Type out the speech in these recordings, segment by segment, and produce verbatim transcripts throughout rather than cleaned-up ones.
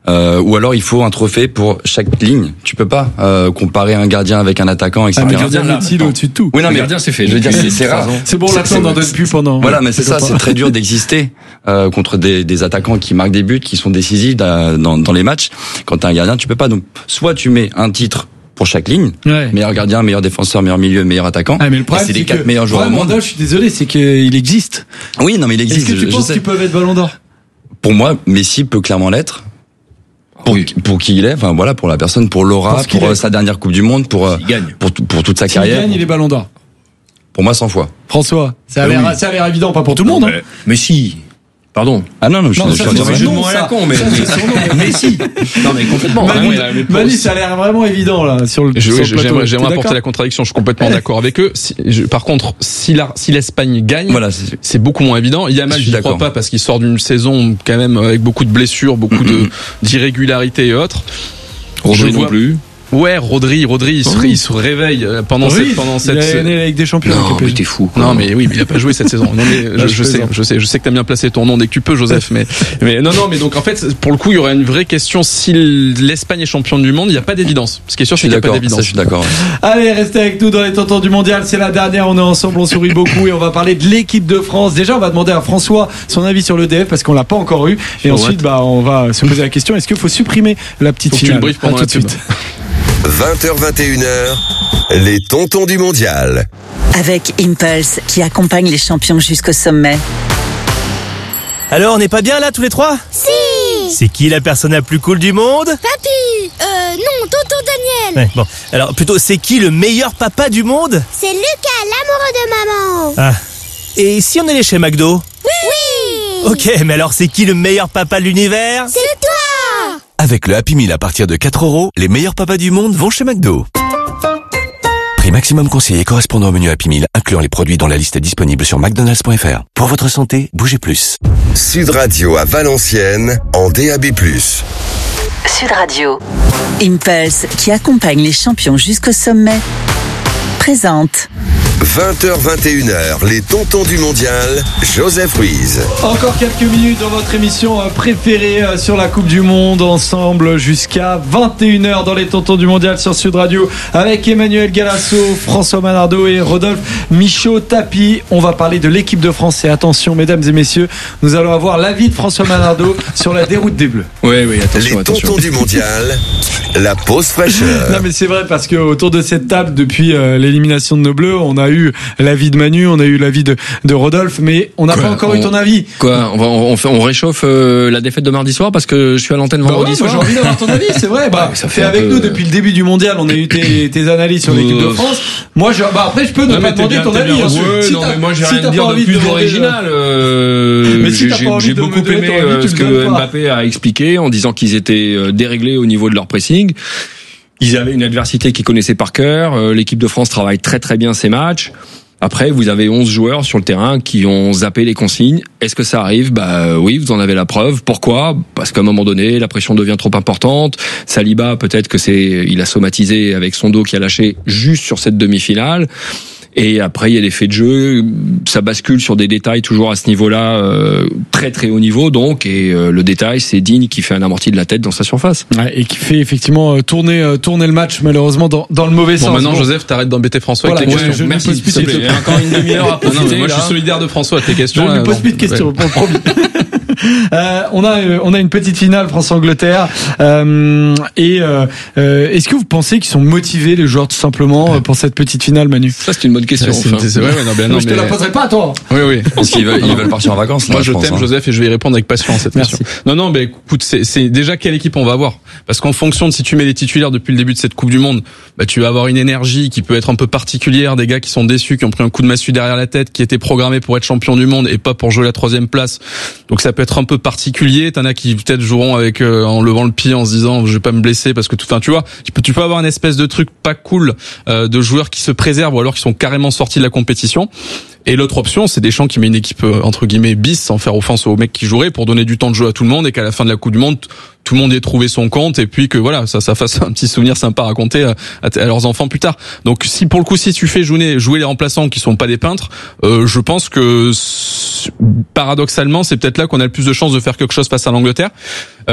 Euh, ou alors il faut un trophée pour chaque ligne. Tu peux pas euh, comparer un gardien avec un attaquant, et cetera. Ah, mais le gardien est-il au-dessus de tout. Oui, non, mais le gardien c'est fait. Je veux dire, c'est, c'est rare. C'est bon, là, on n'en donne plus pendant. Voilà, mais c'est ça, c'est très dur d'exister euh, contre des, des attaquants qui marquent des buts, qui sont décisifs dans, dans, dans les matchs. Quand t'es un gardien, tu peux pas. Donc, soit tu mets un titre pour chaque ligne, ouais. meilleur gardien, meilleur défenseur, meilleur milieu, meilleur attaquant. Ah, mais le problème, c'est, c'est les quatre que, meilleurs joueurs au monde. Mandal, je suis désolé, c'est qu'il existe. Oui, non, mais il existe. Est-ce que tu je, penses je qu'ils peuvent être Ballon d'Or? Pour moi, Messi peut clairement l'être. Pour, oui. pour qui il est, enfin voilà, pour la personne, pour l'aura, pour, pour euh, sa dernière Coupe du Monde, pour euh, pour, pour toute sa S'il carrière. Il gagne, il est Ballon d'Or. Pour moi, cent fois. François, ça a, bah l'air, oui. ça a l'air évident, pas pour tout le monde. Mais, hein. mais si. Pardon. Ah non, non, je, non, je, ça, je c'est suis un jeu de mots à la con, mais, ça, c'est son nom, mais si. Non, mais complètement. Manu, hein, mais Manu, ça a l'air vraiment évident, là, sur le, je, sur le je, plateau. J'aimerais, j'aimerais apporter d'accord la contradiction. Je suis complètement ouais. d'accord avec eux. Si, je, par contre, si, la, si l'Espagne gagne, voilà, c'est, c'est beaucoup moins évident. Yamal, je ne crois pas parce qu'il sort d'une saison quand même avec beaucoup de blessures, beaucoup de, d'irrégularités et autres. Rodri non plus. Ouais, Rodri, Rodri, il se, oh. il se réveille pendant oui, cette, pendant cette. Il a gagné avec des champions. Non, mais t'es fou. Quoi. Non, mais oui, mais il a pas joué cette saison. Non, mais Là, je, je sais, je sais, je sais que t'aimes bien placer ton nom dès que tu peux, Joseph. Mais, mais non, non, mais donc en fait, pour le coup, il y aurait une vraie question si l'Espagne est championne du monde. Il n'y a pas d'évidence. Ce qui est sûr, c'est qu'il n'y a pas d'évidence. Ça, je suis d'accord. Ouais. Allez, restez avec nous dans les tontons du mondial. C'est la dernière. On est ensemble, on sourit beaucoup et on va parler de l'équipe de France. Déjà, on va demander à François son avis sur l'E D F parce qu'on l'a pas encore eu. Et oh, ensuite, what? bah, on va se poser la question est-ce qu'il faut supprimer la petite faut finale? Que tu le briefes pendant la suite. vingt heures vingt et une heures, les tontons du mondial. Avec Impulse, qui accompagne les champions jusqu'au sommet. Alors, on n'est pas bien là tous les trois? Si. C'est qui la personne la plus cool du monde? Papy. Euh, non, tonton Daniel. Ouais, bon, alors plutôt, c'est qui le meilleur papa du monde? C'est Lucas, l'amoureux de maman. Ah. Et si on allait chez McDo? Oui. Oui. Ok, mais alors c'est qui le meilleur papa de l'univers? C'est toi. Avec le Happy Meal à partir de quatre euros, les meilleurs papas du monde vont chez McDo. Prix maximum conseillé correspondant au menu Happy Meal, incluant les produits dont la liste est disponible sur mcdonalds point f r. Pour votre santé, bougez plus. Sud Radio à Valenciennes, en D A B plus. Sud Radio. Impulse, qui accompagne les champions jusqu'au sommet, présente. vingt heures vingt et une heures, les tontons du mondial, Joseph Ruiz. Encore quelques minutes dans votre émission préférée sur la Coupe du Monde, ensemble jusqu'à vingt et une heures dans les tontons du mondial sur Sud Radio avec Emmanuel Galasso, François Manardo et Rodolphe Michaud-Tapi. On va parler de l'équipe de France et attention mesdames et messieurs, nous allons avoir l'avis de François Manardo sur la déroute des Bleus. Oui, oui, attention, les attention. tontons du mondial, la pause fraîcheur. Non mais c'est vrai parce que autour de cette table depuis euh, l'élimination de nos Bleus, on a eu l'avis de Manu, on a eu l'avis de, de Rodolphe, mais on n'a pas encore on, eu ton avis. Quoi on, va, on, fait, on réchauffe euh, la défaite de mardi soir parce que je suis à l'antenne bah vendredi ouais, soir. Moi, j'ai envie d'avoir ton avis, c'est vrai. Bah, ouais, ça fait fait avec peu... nous depuis le début du mondial. On a eu tes, tes analyses sur l'équipe de France. Moi, je, bah après, je peux ne non, pas demander bien, ton avis. Bien, hein, ouais, si non, mais moi, j'ai si rien à dire de plus original. Euh, mais si j'ai, j'ai beaucoup aimé euh, ce que Mbappé a expliqué en disant qu'ils étaient euh, déréglés au niveau de leur pressing. Ils avaient une adversité qu'ils connaissaient par cœur. Euh, l'équipe de France travaille très très bien ses matchs. Après, vous avez onze joueurs sur le terrain qui ont zappé les consignes. Est-ce que ça arrive? Bah oui, vous en avez la preuve. Pourquoi? Parce qu'à un moment donné, la pression devient trop importante. Saliba, peut-être que c'est, il a somatisé avec son dos qui a lâché juste sur cette demi-finale. Et après, il y a des faits de jeu, ça bascule sur des détails toujours à ce niveau-là, euh, très très haut niveau donc. Et euh, le détail, c'est Digne qui fait un amorti de la tête dans sa surface. Ouais, et qui fait effectivement euh, tourner euh, tourner le match malheureusement dans dans le mauvais bon, sens. Maintenant, bon. Joseph, t'arrêtes d'embêter François voilà, avec tes ouais, questions. Je Merci, ne pose plus de questions. Il y a encore une demi-heure à profiter. Non, non, moi, je suis solidaire de François à tes questions. Je ne là, pose bon, plus de questions, ouais. promis. Euh, on a euh, on a une petite finale France-Angleterre euh, et euh, euh, est-ce que vous pensez qu'ils sont motivés les joueurs tout simplement pour cette petite finale, Manu? Ça c'est une bonne question. C'est, c'est, c'est, ouais, ouais, non, ben, non, je te mais... la poserai pas à toi. Oui oui. Parce qu'ils veulent, ils veulent partir en vacances. Là, moi je, je pense, t'aime hein. Joseph et je vais y répondre avec passion à cette Merci. question. Non non mais écoute c'est, c'est déjà quelle équipe on va avoir parce qu'en fonction de si tu mets les titulaires depuis le début de cette Coupe du Monde, bah tu vas avoir une énergie qui peut être un peu particulière, des gars qui sont déçus, qui ont pris un coup de massue derrière la tête, qui étaient programmés pour être champion du monde et pas pour jouer la troisième place. Donc ça peut être un peu particulier. T'en as qui peut-être joueront avec euh, en levant le pied en se disant je vais pas me blesser parce que tout enfin tu vois tu peux tu peux avoir une espèce de truc pas cool euh, de joueurs qui se préservent ou alors qui sont carrément sortis de la compétition. Et l'autre option, c'est Deschamps qui met une équipe euh, entre guillemets bis sans faire offense aux mecs qui joueraient pour donner du temps de jeu à tout le monde et qu'à la fin de la Coupe du Monde tout le monde ait trouvé son compte et puis que voilà ça ça fasse un petit souvenir sympa à raconter à, à leurs enfants plus tard. Donc si pour le coup si tu fais jouer jouer les remplaçants qui sont pas des peintres, euh, je pense que paradoxalement c'est peut-être là qu'on a le plus de chances de faire quelque chose face à l'Angleterre. Euh,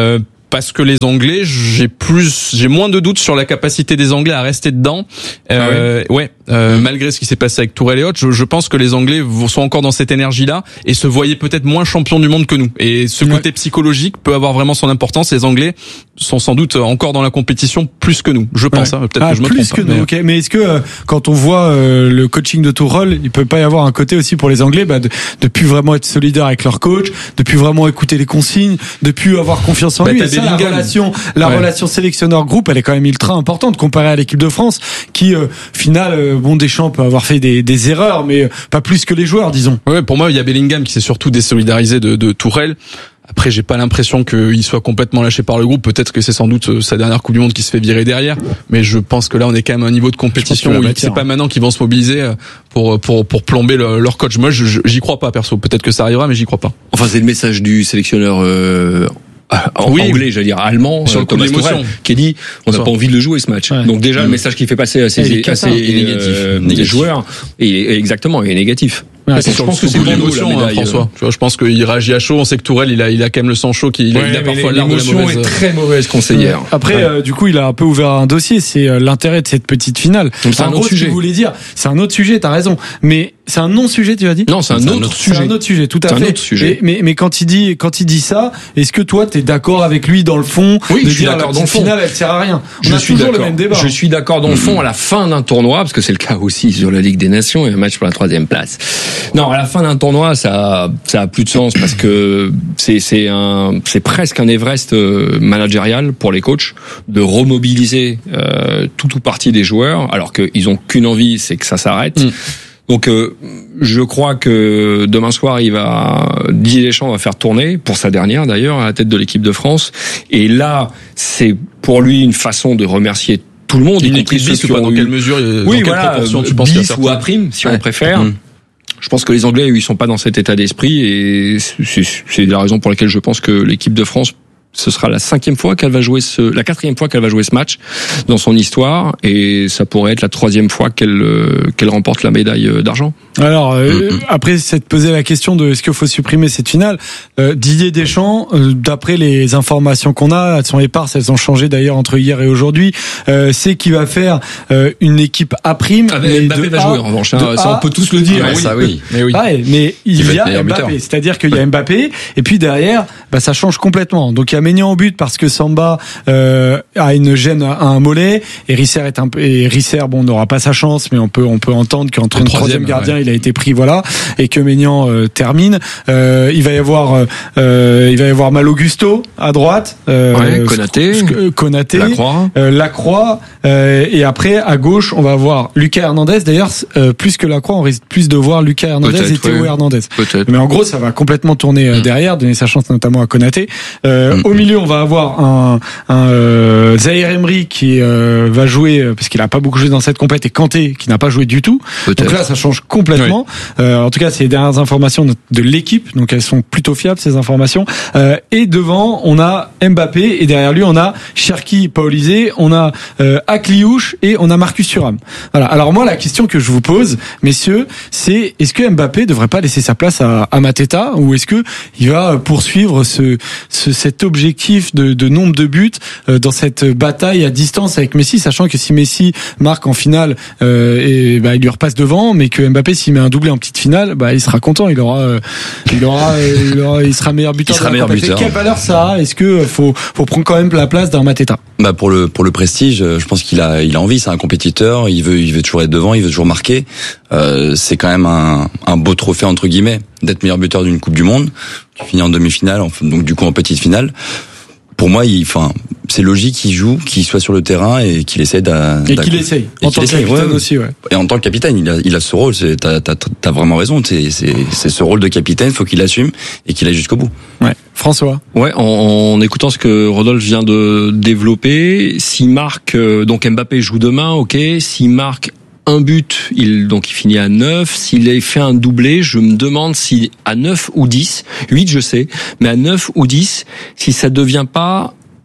parce que les Anglais, j'ai plus, j'ai moins de doutes sur la capacité des Anglais à rester dedans. Euh, ah ouais, ouais euh, mmh. malgré ce qui s'est passé avec Tourelle et autres, je, je pense que les Anglais sont encore dans cette énergie-là et se voyaient peut-être moins champions du monde que nous. Et ce ouais. côté psychologique peut avoir vraiment son importance. Les Anglais sont sans doute encore dans la compétition plus que nous, je pense. Ouais. Hein, peut-être ah, que je me plus trompe. Que mais... nous, ok. Mais est-ce que euh, quand on voit euh, le coaching de Tourelle, il peut pas y avoir un côté aussi pour les Anglais, bah, de, de plus vraiment être solidaire avec leur coach, de plus vraiment écouter les consignes, de plus avoir confiance en bah, lui. Et ça, la relation, la ouais. relation sélectionneur-groupe, elle est quand même ultra importante comparée à l'équipe de France, qui, euh, final, euh, bon, Deschamps peut avoir fait des, des erreurs, mais pas plus que les joueurs, disons. Ouais, pour moi, il y a Bellingham qui s'est surtout désolidarisé de, de Tourelle. Après, j'ai pas l'impression qu'il soit complètement lâché par le groupe. Peut-être que c'est sans doute sa dernière Coupe du Monde qui se fait virer derrière. Mais je pense que là, on est quand même à un niveau de compétition où c'est pas maintenant qu'ils vont se mobiliser pour pour pour plomber le, leur coach. Moi, je, j'y crois pas, perso. Peut-être que ça arrivera, mais j'y crois pas. Enfin, c'est le message du sélectionneur euh, oui, anglais, j'allais dire allemand, sur euh, Thomas Tuchel, qui dit on n'a pas envie de le jouer ce match. Ouais. Donc déjà, mmh. le message qu'il fait passer à ses, à ses euh, négatif. joueurs, et exactement, est négatif. Ouais, je pense que c'est pour l'émotion, hein, François. Tu vois, je pense qu'il réagit à chaud. On sait que Tourelle, il a, il a quand même le sang chaud, qu'il ouais, il a parfois l'émotion est très mauvaise conseillère. Ouais. Après, ouais. euh, du coup, il a un peu ouvert un dossier. C'est euh, l'intérêt de cette petite finale. Donc, c'est un autre sujet. Ce que vous voulez dire, c'est un autre sujet. T'as raison. Mais c'est un non-sujet, tu as dit? Non, c'est un, c'est autre, un autre sujet. C'est un autre sujet, tout à c'est fait. Un autre sujet. Mais, mais, mais quand il dit, quand il dit ça, est-ce que toi, t'es d'accord avec lui dans le fond? Oui, de je suis dire d'accord la dans le fond. finale, elle sert à rien. On je a suis toujours d'accord. le même débat. Je suis d'accord dans le fond à la fin d'un tournoi, parce que c'est le cas aussi sur la Ligue des Nations et un match pour la troisième place. Non, à la fin d'un tournoi, ça, ça a plus de sens parce que c'est, c'est un, c'est presque un Everest managérial pour les coachs de remobiliser euh, tout ou partie des joueurs, alors qu'ils ont qu'une envie, c'est que ça s'arrête. Mm. Donc, euh, je crois que demain soir, il va, Didier Deschamps va faire tourner, pour sa dernière d'ailleurs, à la tête de l'équipe de France. Et là, c'est pour lui une façon de remercier tout le monde. Une équipe bis ou pas, dans quelle mesure, oui, dans voilà, quelle proportion tu penses bis ou A prime, si ouais. on préfère. Mmh. Je pense que les Anglais, ils sont pas dans cet état d'esprit et c'est, c'est la raison pour laquelle je pense que l'équipe de France, ce sera la cinquième fois qu'elle va jouer ce, la quatrième fois qu'elle va jouer ce match dans son histoire, et ça pourrait être la troisième fois qu'elle qu'elle remporte la médaille d'argent. Alors euh, mm-hmm. après, c'est de poser la question de est-ce qu'il faut supprimer cette finale. Euh, Didier Deschamps, euh, d'après les informations qu'on a, elles sont éparses, elles ont changé d'ailleurs entre hier et aujourd'hui. Euh, c'est qu'il va faire euh, une équipe A prime. Ah, mais Mbappé va jouer en revanche. Hein, ça, on peut tous le dire. Ouais, oui. Ça oui. Mais oui. Ouais, mais il, il y a Mbappé, c'est-à-dire qu'il y a Mbappé, et puis derrière, bah ça change complètement. Donc il y a Maignan au but parce que Samba euh, a une gêne à un mollet, et Risser est un peu, et Risser bon n'aura pas sa chance, mais on peut on peut entendre qu'entre le troisième gardien ouais. il a été pris, voilà, et que Maignan euh, termine. Euh, il va y avoir euh, il va y avoir Malo Gusto à droite, euh, ouais, Konaté, euh, Konaté, Lacroix, euh, Lacroix, euh, et après à gauche on va voir Lucas Hernandez. D'ailleurs euh, plus que Lacroix, on risque plus de voir Lucas Hernandez Peut-être, et Théo ouais. Hernandez. Peut-être. Mais en gros ça va complètement tourner euh, derrière, donner sa chance notamment à Konaté. Euh, mmh. Au milieu on va avoir un, un euh, Zahir Emery qui euh, va jouer parce qu'il a pas beaucoup joué dans cette compète, et Kanté qui n'a pas joué du tout. Peut-être. Donc là ça change complètement. Oui. Euh, en tout cas c'est les dernières informations de, de l'équipe, donc elles sont plutôt fiables ces informations. Euh, et devant on a Mbappé, et derrière lui on a Cherki Paolisé, on a euh, Akliouche et on a Marcus Thuram. Voilà. Alors moi la question que je vous pose, messieurs, c'est est-ce que Mbappé devrait pas laisser sa place à, à Mateta, ou est-ce que il va poursuivre ce, ce cet objectif de, de nombre de buts euh, dans cette bataille à distance avec Messi, sachant que si Messi marque en finale, euh, et bah il lui repasse devant, mais que Mbappé s'il met un doublé en petite finale, bah il sera content, il aura, euh, il aura, euh, il aura, il sera meilleur buteur. Il sera meilleur buteur. Quelle valeur ça a? Est-ce que faut, faut prendre quand même la place d'un Mateta? Bah pour le pour le prestige, je pense qu'il a il a envie. C'est un compétiteur, il veut il veut toujours être devant, il veut toujours marquer. Euh, c'est quand même un un beau trophée entre guillemets d'être meilleur buteur d'une Coupe du Monde. Tu finis en demi-finale, donc du coup en petite finale. Pour moi, il, enfin, c'est logique qu'il joue, qu'il soit sur le terrain et qu'il essaie d'a, et qu'il essaye. Et en tant que capitaine ouais. aussi, ouais. Et en tant que capitaine, il a, il a ce rôle. C'est, t'as, t'as, t'as vraiment raison. C'est, c'est, c'est ce rôle de capitaine. Faut qu'il assume et qu'il aille jusqu'au bout. Ouais. François. Ouais. En, en écoutant ce que Rodolphe vient de développer, s'il marque, donc Mbappé joue demain, ok. S'il marque un but, il donc il finit à neuf. S'il a fait un doublé, je me demande si à neuf ou dix, huit je sais, mais à neuf ou dix, si ça devient pas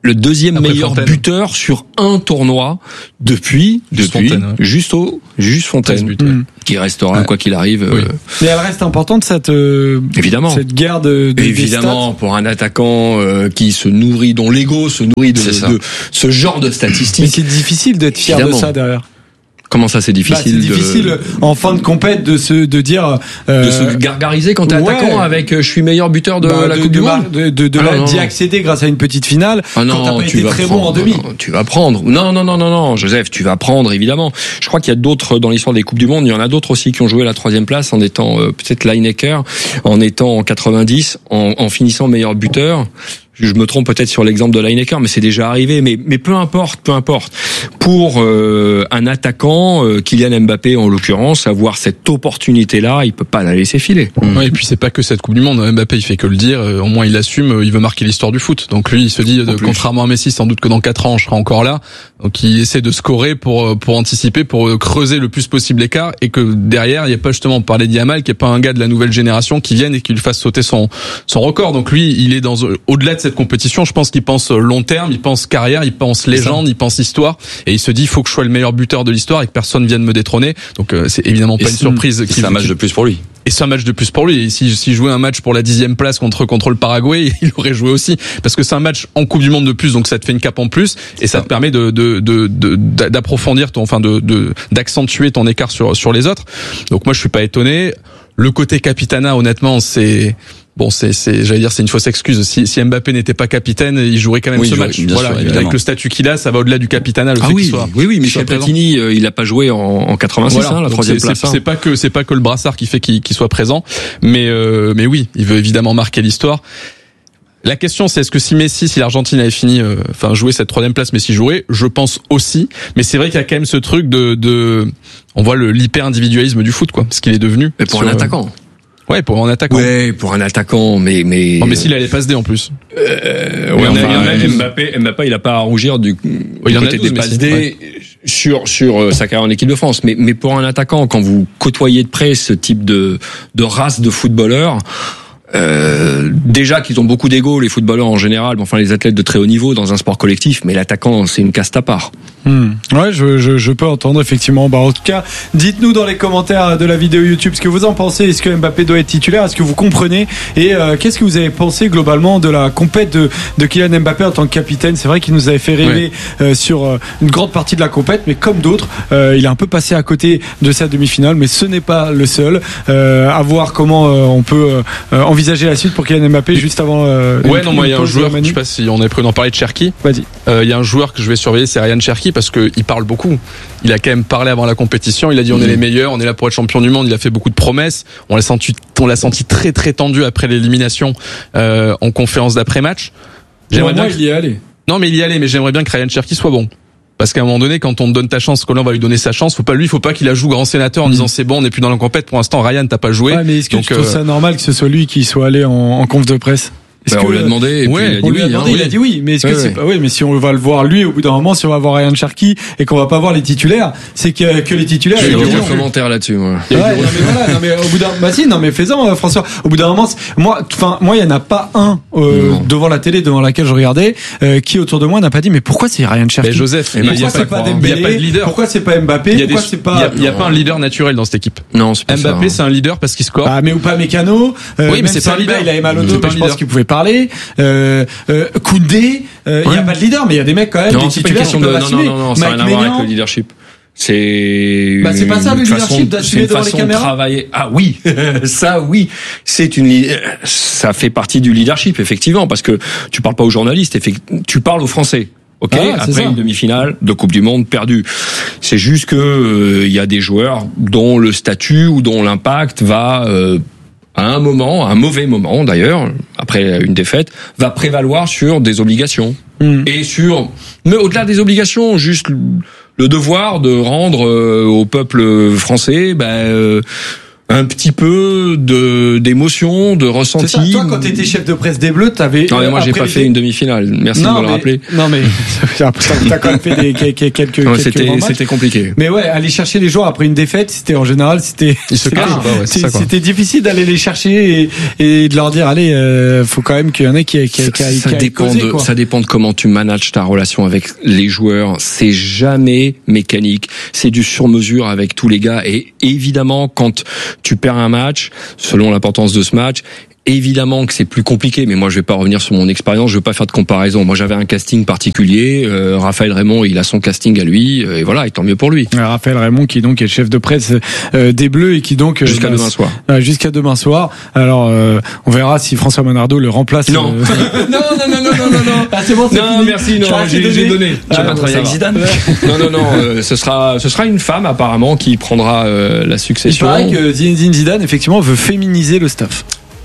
le deuxième Après meilleur Fontaine. buteur sur un tournoi depuis, Juste depuis, Fontaine, ouais. juste au, juste Fontaine, buts, ouais. mmh. qui restera Ouais. quoi qu'il arrive. Oui. euh, Mais elle reste importante cette euh, Évidemment. cette guerre de, de Évidemment, des pour un attaquant euh, qui se nourrit, dont l'ego se nourrit de, C'est ça. de ce genre de stats. Mais statistiques. c'est difficile d'être fier Évidemment. de ça derrière. Comment ça, c'est Bah, difficile, c'est difficile de, en fin de compète de se de dire euh, de se gargariser quand t'es ouais. attaquant avec euh, je suis meilleur buteur de bah, la de, Coupe de du mar- Monde. de, de, de Ah la- non, d'y non. accéder grâce à une petite finale Ah non, quand t'as pas tu été vas très prendre, bon en demi. non, tu vas prendre. Non, non, non, non, non, Joseph, tu vas prendre, évidemment. Je crois qu'il y a d'autres dans l'histoire des Coupes du Monde. Il y en a d'autres aussi qui ont joué la troisième place en étant euh, peut-être Lineker, en étant en quatre-vingt-dix, en, en finissant meilleur buteur. Je me trompe peut-être sur l'exemple de Lineker, mais c'est déjà arrivé. Mais, mais peu importe, peu importe. Pour euh, un attaquant, euh, Kylian Mbappé en l'occurrence, avoir cette opportunité-là, il peut pas la laisser filer. Ouais, et puis c'est pas que cette Coupe du Monde. Mbappé, il fait que le dire. euh, Au moins, il assume. euh, Il veut marquer l'histoire du foot. Donc lui, il se dit, euh, plus. contrairement à Messi, sans doute que dans quatre ans, je serai encore là. Donc il essaie de scorer pour euh, pour anticiper, pour euh, creuser le plus possible l'écart, et que derrière, il n'y a pas justement, on parlait d'Yamal, qui est pas un gars de la nouvelle génération qui vienne et qui lui fasse sauter son son record. Donc lui, il est dans euh, au-delà de cette compétition. Je pense qu'il pense long terme, il pense carrière, il pense légende, il pense histoire, et il se dit, il faut que je sois le meilleur buteur de l'histoire et que personne vienne me détrôner. Donc euh, c'est évidemment Et pas une c'est- surprise. C'est qu'il- un match de plus pour lui. Et c'est un match de plus pour lui. Et si, si jouait un match pour la dixième place contre contre le Paraguay, il aurait joué aussi. Parce que c'est un match en Coupe du Monde de plus, donc ça te fait une cape en plus, et ça, ça. te permet de de de de- d'approfondir ton, enfin de de d'accentuer ton écart sur sur les autres. Donc moi je suis pas étonné. Le côté capitana, honnêtement, c'est bon, c'est c'est j'allais dire c'est une fausse excuse. Si si Mbappé n'était pas capitaine, il jouerait quand même Oui, ce il jouerait, match. bien Voilà, sûr, avec évidemment. le statut qu'il a, ça va au-delà du capitana. Le Ah fait oui, qu'il soit oui, oui, qu'il Michel soit présent. Platini, euh, il a pas joué en, en quatre-vingt-six, Voilà. hein, la Donc troisième c'est- place. c'est hein. c'est pas que c'est pas que le brassard qui fait qu'il qu'il soit présent, mais euh, mais oui, il veut évidemment marquer l'histoire. La question, c'est est-ce que si Messi, si l'Argentine avait fini, euh, enfin joué cette troisième place, Messi jouerait? Je pense aussi, mais c'est vrai qu'il y a quand même ce truc de, de on voit le l'hyper individualisme du foot, quoi, ce qu'il est devenu. Mais pour Sur- un attaquant. Ouais, pour un attaquant. Ouais, pour un attaquant, mais mais. Oh, Messi, il allait pas se dé en plus. Euh, Ouais, ouais, enfin, il y en a, euh, Mbappé, Mbappé, il a pas à rougir du, du il y en a côté douze, des passes Messi, D ouais. sur sur euh, sa carrière en équipe de France. Mais mais pour un attaquant, quand vous côtoyez de près ce type de de race de footballeurs. Euh, déjà qu'ils ont beaucoup d'ego, les footballeurs en général, mais enfin les athlètes de très haut niveau dans un sport collectif, mais l'attaquant c'est une caste à part. Hmm. Ouais, je, je, je peux entendre effectivement. Bah, en tout cas, dites-nous dans les commentaires de la vidéo YouTube ce que vous en pensez. Est-ce que Mbappé doit être titulaire? Est-ce que vous comprenez? Et euh, qu'est-ce que vous avez pensé globalement de la compète de, de Kylian Mbappé en tant que capitaine? C'est vrai qu'il nous avait fait rêver euh, sur euh, une grande partie de la compète, mais comme d'autres, euh, il a un peu passé à côté de sa demi-finale. Mais ce n'est pas le seul. Euh, à voir comment euh, on peut euh, envisager la suite pour Kylian Mbappé juste avant. Euh, Ouais, une- non, moi il y a une un pause de joueur, Manu. je sais pas si on avait prévu d'en parler de Cherki. Vas-y. Euh, Il y a un joueur que je vais surveiller, c'est Ryan Cherki, parce que il parle beaucoup. Il a quand même parlé avant la compétition. Il a dit on est les meilleurs, on est là pour être champion du monde. Il a fait beaucoup de promesses. On l'a senti, on l'a senti très très tendu après l'élimination euh, en conférence d'après-match. J'aimerais Pour moi, bien. il y est allé. Non, mais il y allait. Mais j'aimerais bien que Ryan Cherki soit bon. Parce qu'à un moment donné, quand on te donne ta chance, qu'on va lui donner sa chance, faut pas lui, faut pas qu'il la joue grand sénateur en disant c'est bon, on n'est plus dans la compète. Pour l'instant, Ryan, t'as pas joué. Ouais, mais est-ce que Donc, tu trouves euh, ça normal que ce soit lui qui soit allé en, en conf de presse? Est-ce Bah, que- on lui a demandé et ouais, puis il a dit on lui a oui. demandé, hein. il a dit oui, mais est-ce que Ouais, c'est ouais. pas, oui, mais si on va le voir lui, au bout d'un moment, si on va voir Ryan Cherki et qu'on va pas voir les titulaires, c'est que, que les titulaires, J'ai ils eu disent un non. commentaire là-dessus. Moi. Ouais, non, mais voilà, non, mais au bout d'un, bah si, non, mais fais-en, euh, François. Au bout d'un moment, c'est- moi, enfin, moi, il y en a pas un, euh, Non. devant la télé, devant laquelle je regardais, euh, qui autour de moi n'a pas dit, mais pourquoi c'est Ryan Cherki? Mais Joseph, Et il y a Pourquoi pas- c'est pas il y a Dembélé? pas de leader. Pourquoi c'est pas Mbappé? Il y a, des- Pourquoi c'est il y pas, a, il y a Non. pas un leader naturel dans cette équipe. Non, c'est pas ça. Mbappé, c'est un leader parce qu'il score. bah, mais ou pas Mécano, euh, Oui, mais même c'est pas un Saliba, leader. il avait mal au C'est dos, pas mais un je leader. pense qu'il pouvait parler, euh, euh, Koundé, euh, il y a Ouais. pas de leader, mais il y a des mecs quand même, Non, des c'est pas une titulaires question qui de. peuvent Non, assumer. non, non, non, ça n'a Mike rien à voir Maignan, avec le leadership. C'est. Bah, c'est pas ça, le une leadership, façon- d'assumer c'est une devant les façon de caméras travailler. Ah oui, ça oui, c'est une. li- Ça fait partie du leadership effectivement parce que tu parles pas aux journalistes, effect- tu parles aux Français. Ok, Ah, c'est après ça. une demi-finale de Coupe du Monde perdue. C'est juste que euh, il y a des joueurs dont le statut ou dont l'impact va euh, à un moment, à un mauvais moment d'ailleurs, après une défaite, va prévaloir sur des obligations Hmm. et sur, mais au-delà des obligations, juste le devoir de rendre euh, au peuple français, ben, euh, un petit peu de d'émotion, de ressenti. C'est ça. Toi, quand t'étais chef de presse des Bleus, t'avais. Non, mais moi, j'ai pas fait une demi-finale. Merci non, de me le mais, rappeler. Non, mais t'as quand même fait des, quelques quelques. Non, quelques c'était c'était compliqué. Mais ouais, aller chercher les joueurs après une défaite, c'était en général, c'était. Ils se cachent pas. Ouais, c'est ça, quoi. C'était difficile d'aller les chercher et, et de leur dire, allez, euh, faut quand même qu'il y en ait qui qui qui, ça, qui ça dépend causé, de quoi. ça dépend de comment tu manages ta relation avec les joueurs. C'est jamais mécanique. C'est du sur-mesure avec tous les gars. Et évidemment, quand tu perds un match, selon l'importance de ce match, évidemment que c'est plus compliqué, mais moi je vais pas revenir sur mon expérience, je veux pas faire de comparaison. Moi j'avais un casting particulier, euh, Raphaël Raymond, il a son casting à lui, euh, et voilà, et tant mieux pour lui. Euh, Raphaël Raymond qui donc est chef de presse euh, des Bleus et qui donc euh, jusqu'à demain soir. Euh, jusqu'à demain soir. Alors euh, on verra si François Manardo le remplace. Non. Euh... non, non, non, non, non, non, non. Ah c'est bon, c'est non, fini. merci, non, j'ai, j'ai, j'ai donné. donné. Tu vas ah, pas travailler avec Zidane. non, non, non, euh, ce sera, ce sera une femme apparemment qui prendra euh, la succession. Il paraît que Zinedine Zidane effectivement veut féminiser le staff.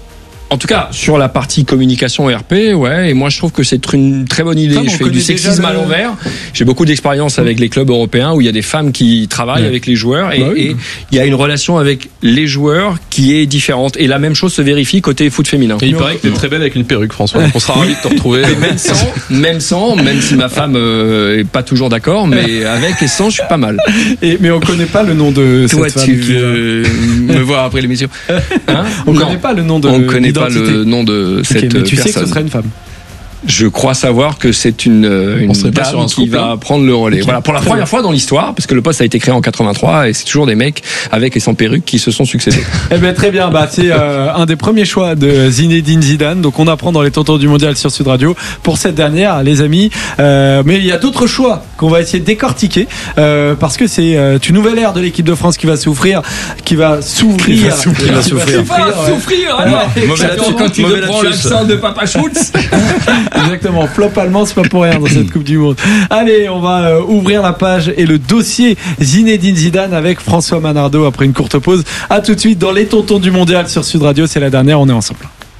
En tout cas, sur la partie communication R P, ouais, et moi je trouve que c'est une très bonne idée. Comme je fais du sexisme le... à l'envers. J'ai beaucoup d'expérience avec les clubs européens où il y a des femmes qui travaillent ouais. avec les joueurs et, bah oui. et il y a une relation avec les joueurs qui est différente. Et la même chose se vérifie côté foot féminin. Et il paraît que t'es très belle avec une perruque, François. Donc on sera ravis de te retrouver. Et même sans, même sans, même si ma femme euh, est pas toujours d'accord, mais avec et sans, je suis pas mal. Et mais on connaît pas le nom de Toi, cette femme. Toi, tu veux me voir après l'émission. Hein on non. connaît pas le nom de. On connaît pas le nom de cette okay, mais tu personne. sais que ce sera une femme. Je crois savoir que c'est une, une dame qui va prendre le relais. Okay. Voilà, pour la première fois dans l'histoire, parce que le poste a été créé en quatre-vingt-trois et c'est toujours des mecs avec et sans perruque qui se sont succédés. Eh ben très bien, bah c'est euh, un des premiers choix de Zinedine Zidane. Donc on apprend dans les tontons du mondial sur Sud Radio pour cette dernière, les amis. Euh, mais il y a d'autres choix qu'on va essayer de décortiquer euh, parce que c'est euh, une nouvelle ère de l'équipe de France qui va s'ouvrir, qui va s'ouvrir, qui va s'ouvrir, qui va s'ouvrir. s'ouvrir, s'ouvrir. Alors, quand tu reprends l'accent de Papa Schultz. Exactement, flop allemand, c'est pas pour rien dans cette Coupe du Monde. Allez, on va euh, ouvrir la page et le dossier Zinedine Zidane avec François Manardo après une courte pause. À tout de suite dans les tontons du mondial sur Sud Radio, c'est la dernière, on est ensemble.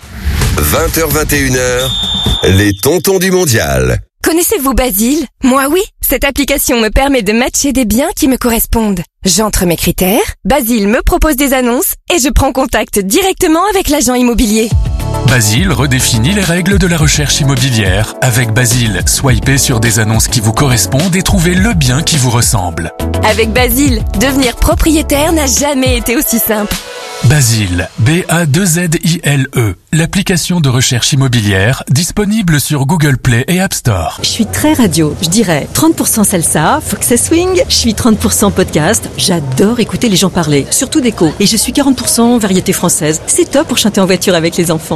vingt heures vingt et une heures, les tontons du mondial. Connaissez-vous Basile ? Moi oui, cette application me permet de matcher des biens qui me correspondent. J'entre mes critères, Basile me propose des annonces et je prends contact directement avec l'agent immobilier. Basile redéfinit les règles de la recherche immobilière. Avec Basile, swipez sur des annonces qui vous correspondent et trouvez le bien qui vous ressemble. Avec Basile, devenir propriétaire n'a jamais été aussi simple. Basile, B A deux Z I L E, l'application de recherche immobilière disponible sur Google Play et App Store. Je suis très radio, je dirais trente pour cent salsa, faut que ça swing. Je suis trente pour cent podcast, j'adore écouter les gens parler, surtout d'écho. Et je suis quarante pour cent variété française, c'est top pour chanter en voiture avec les enfants.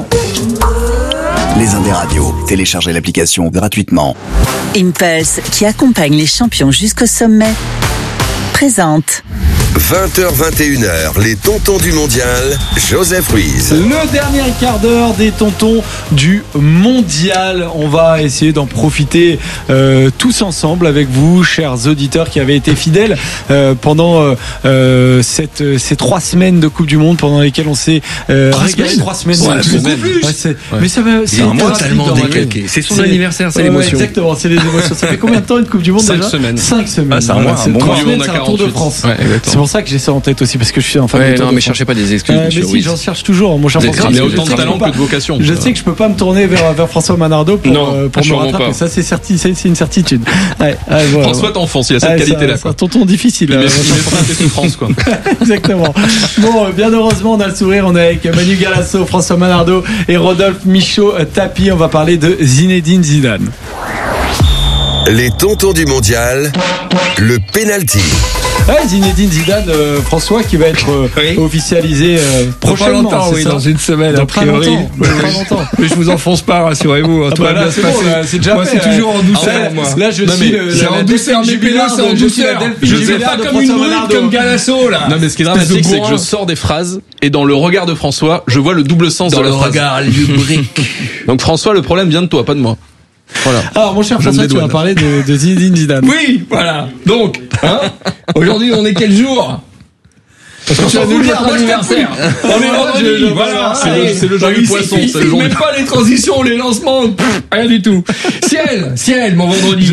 Les Indes radios, téléchargez l'application gratuitement. Impulse, qui accompagne les champions jusqu'au sommet, présente. vingt heures vingt et une heures, les tontons du mondial, Joseph Ruiz. Le dernier quart d'heure des tontons du mondial. On va essayer d'en profiter euh, tous ensemble avec vous, chers auditeurs qui avez été fidèles euh, pendant euh, cette, ces trois semaines de Coupe du Monde pendant lesquelles on s'est euh, trois régalé. Semaines. Trois semaines. Ouais, c'est beaucoup plus. Ouais, c'est, ouais. Mais ça va, c'est, c'est un mois tellement décalqué. C'est son c'est, anniversaire, c'est ouais, l'émotion. Exactement, c'est les émotions. Ça fait combien de temps une Coupe du Monde Cinq déjà semaines. Cinq semaines. Ah, c'est un mois, c'est un bon trois mois. semaines, c'est un Tour de France. Ouais, c'est pour ça que j'ai ça en tête aussi parce que je suis en fan ouais, de Tour non, de mais France. cherchez pas des excuses. Euh, mais si, j'en cherche toujours, mon cher François. Il y a autant de talent que de vocation. Je sais que je peux pas me tourner vers, vers François Manardo pour, non, euh, pour me rattraper. Pas. Ça, c'est, certi, c'est, c'est une certitude. Ouais, ouais, voilà, François t'enfonce, il y a cette ouais, qualité-là. C'est un tonton difficile. Il met sous France, quoi. Exactement. Bon, bien heureusement, on a le sourire. On est avec Manu Galasso, François Manardo et Rodolphe Michaud-Tapi. On va parler de Zinedine Zidane. Les tontons du mondial, le penalty. Ouais, Zinedine Zidane, euh, François, qui va être euh, oui. officialisé euh, prochainement. Pas longtemps, oui, ça dans une semaine, dans a priori. Longtemps, oui, pas longtemps. Mais je vous enfonce pas, rassurez-vous. Ah bah là, c'est bon, là, c'est déjà moi, fait. c'est toujours en douceur, là, moi. Là, je non, suis le, c'est en douceur, mes pélos, c'est en douceur. Je sais pas comme une brute, comme Galasso, là. Non, mais ce qui est dramatique, c'est que je sors des phrases et dans le regard de François, je vois le double sens de la phrase. Dans le regard lubrique. Donc François, le problème vient de toi, pas de moi. Voilà. Alors mon cher François, tu vas parler de, de Zinedine Zidane. Oui, voilà. Donc, hein, aujourd'hui on est quel jour ? Parce que tu as nous notre anniversaire. On est vendredi, voilà. C'est le jeu du poisson. C'est le jour. Même pas les transitions, les lancements, rien du tout. Ciel, ciel, mon vendredi.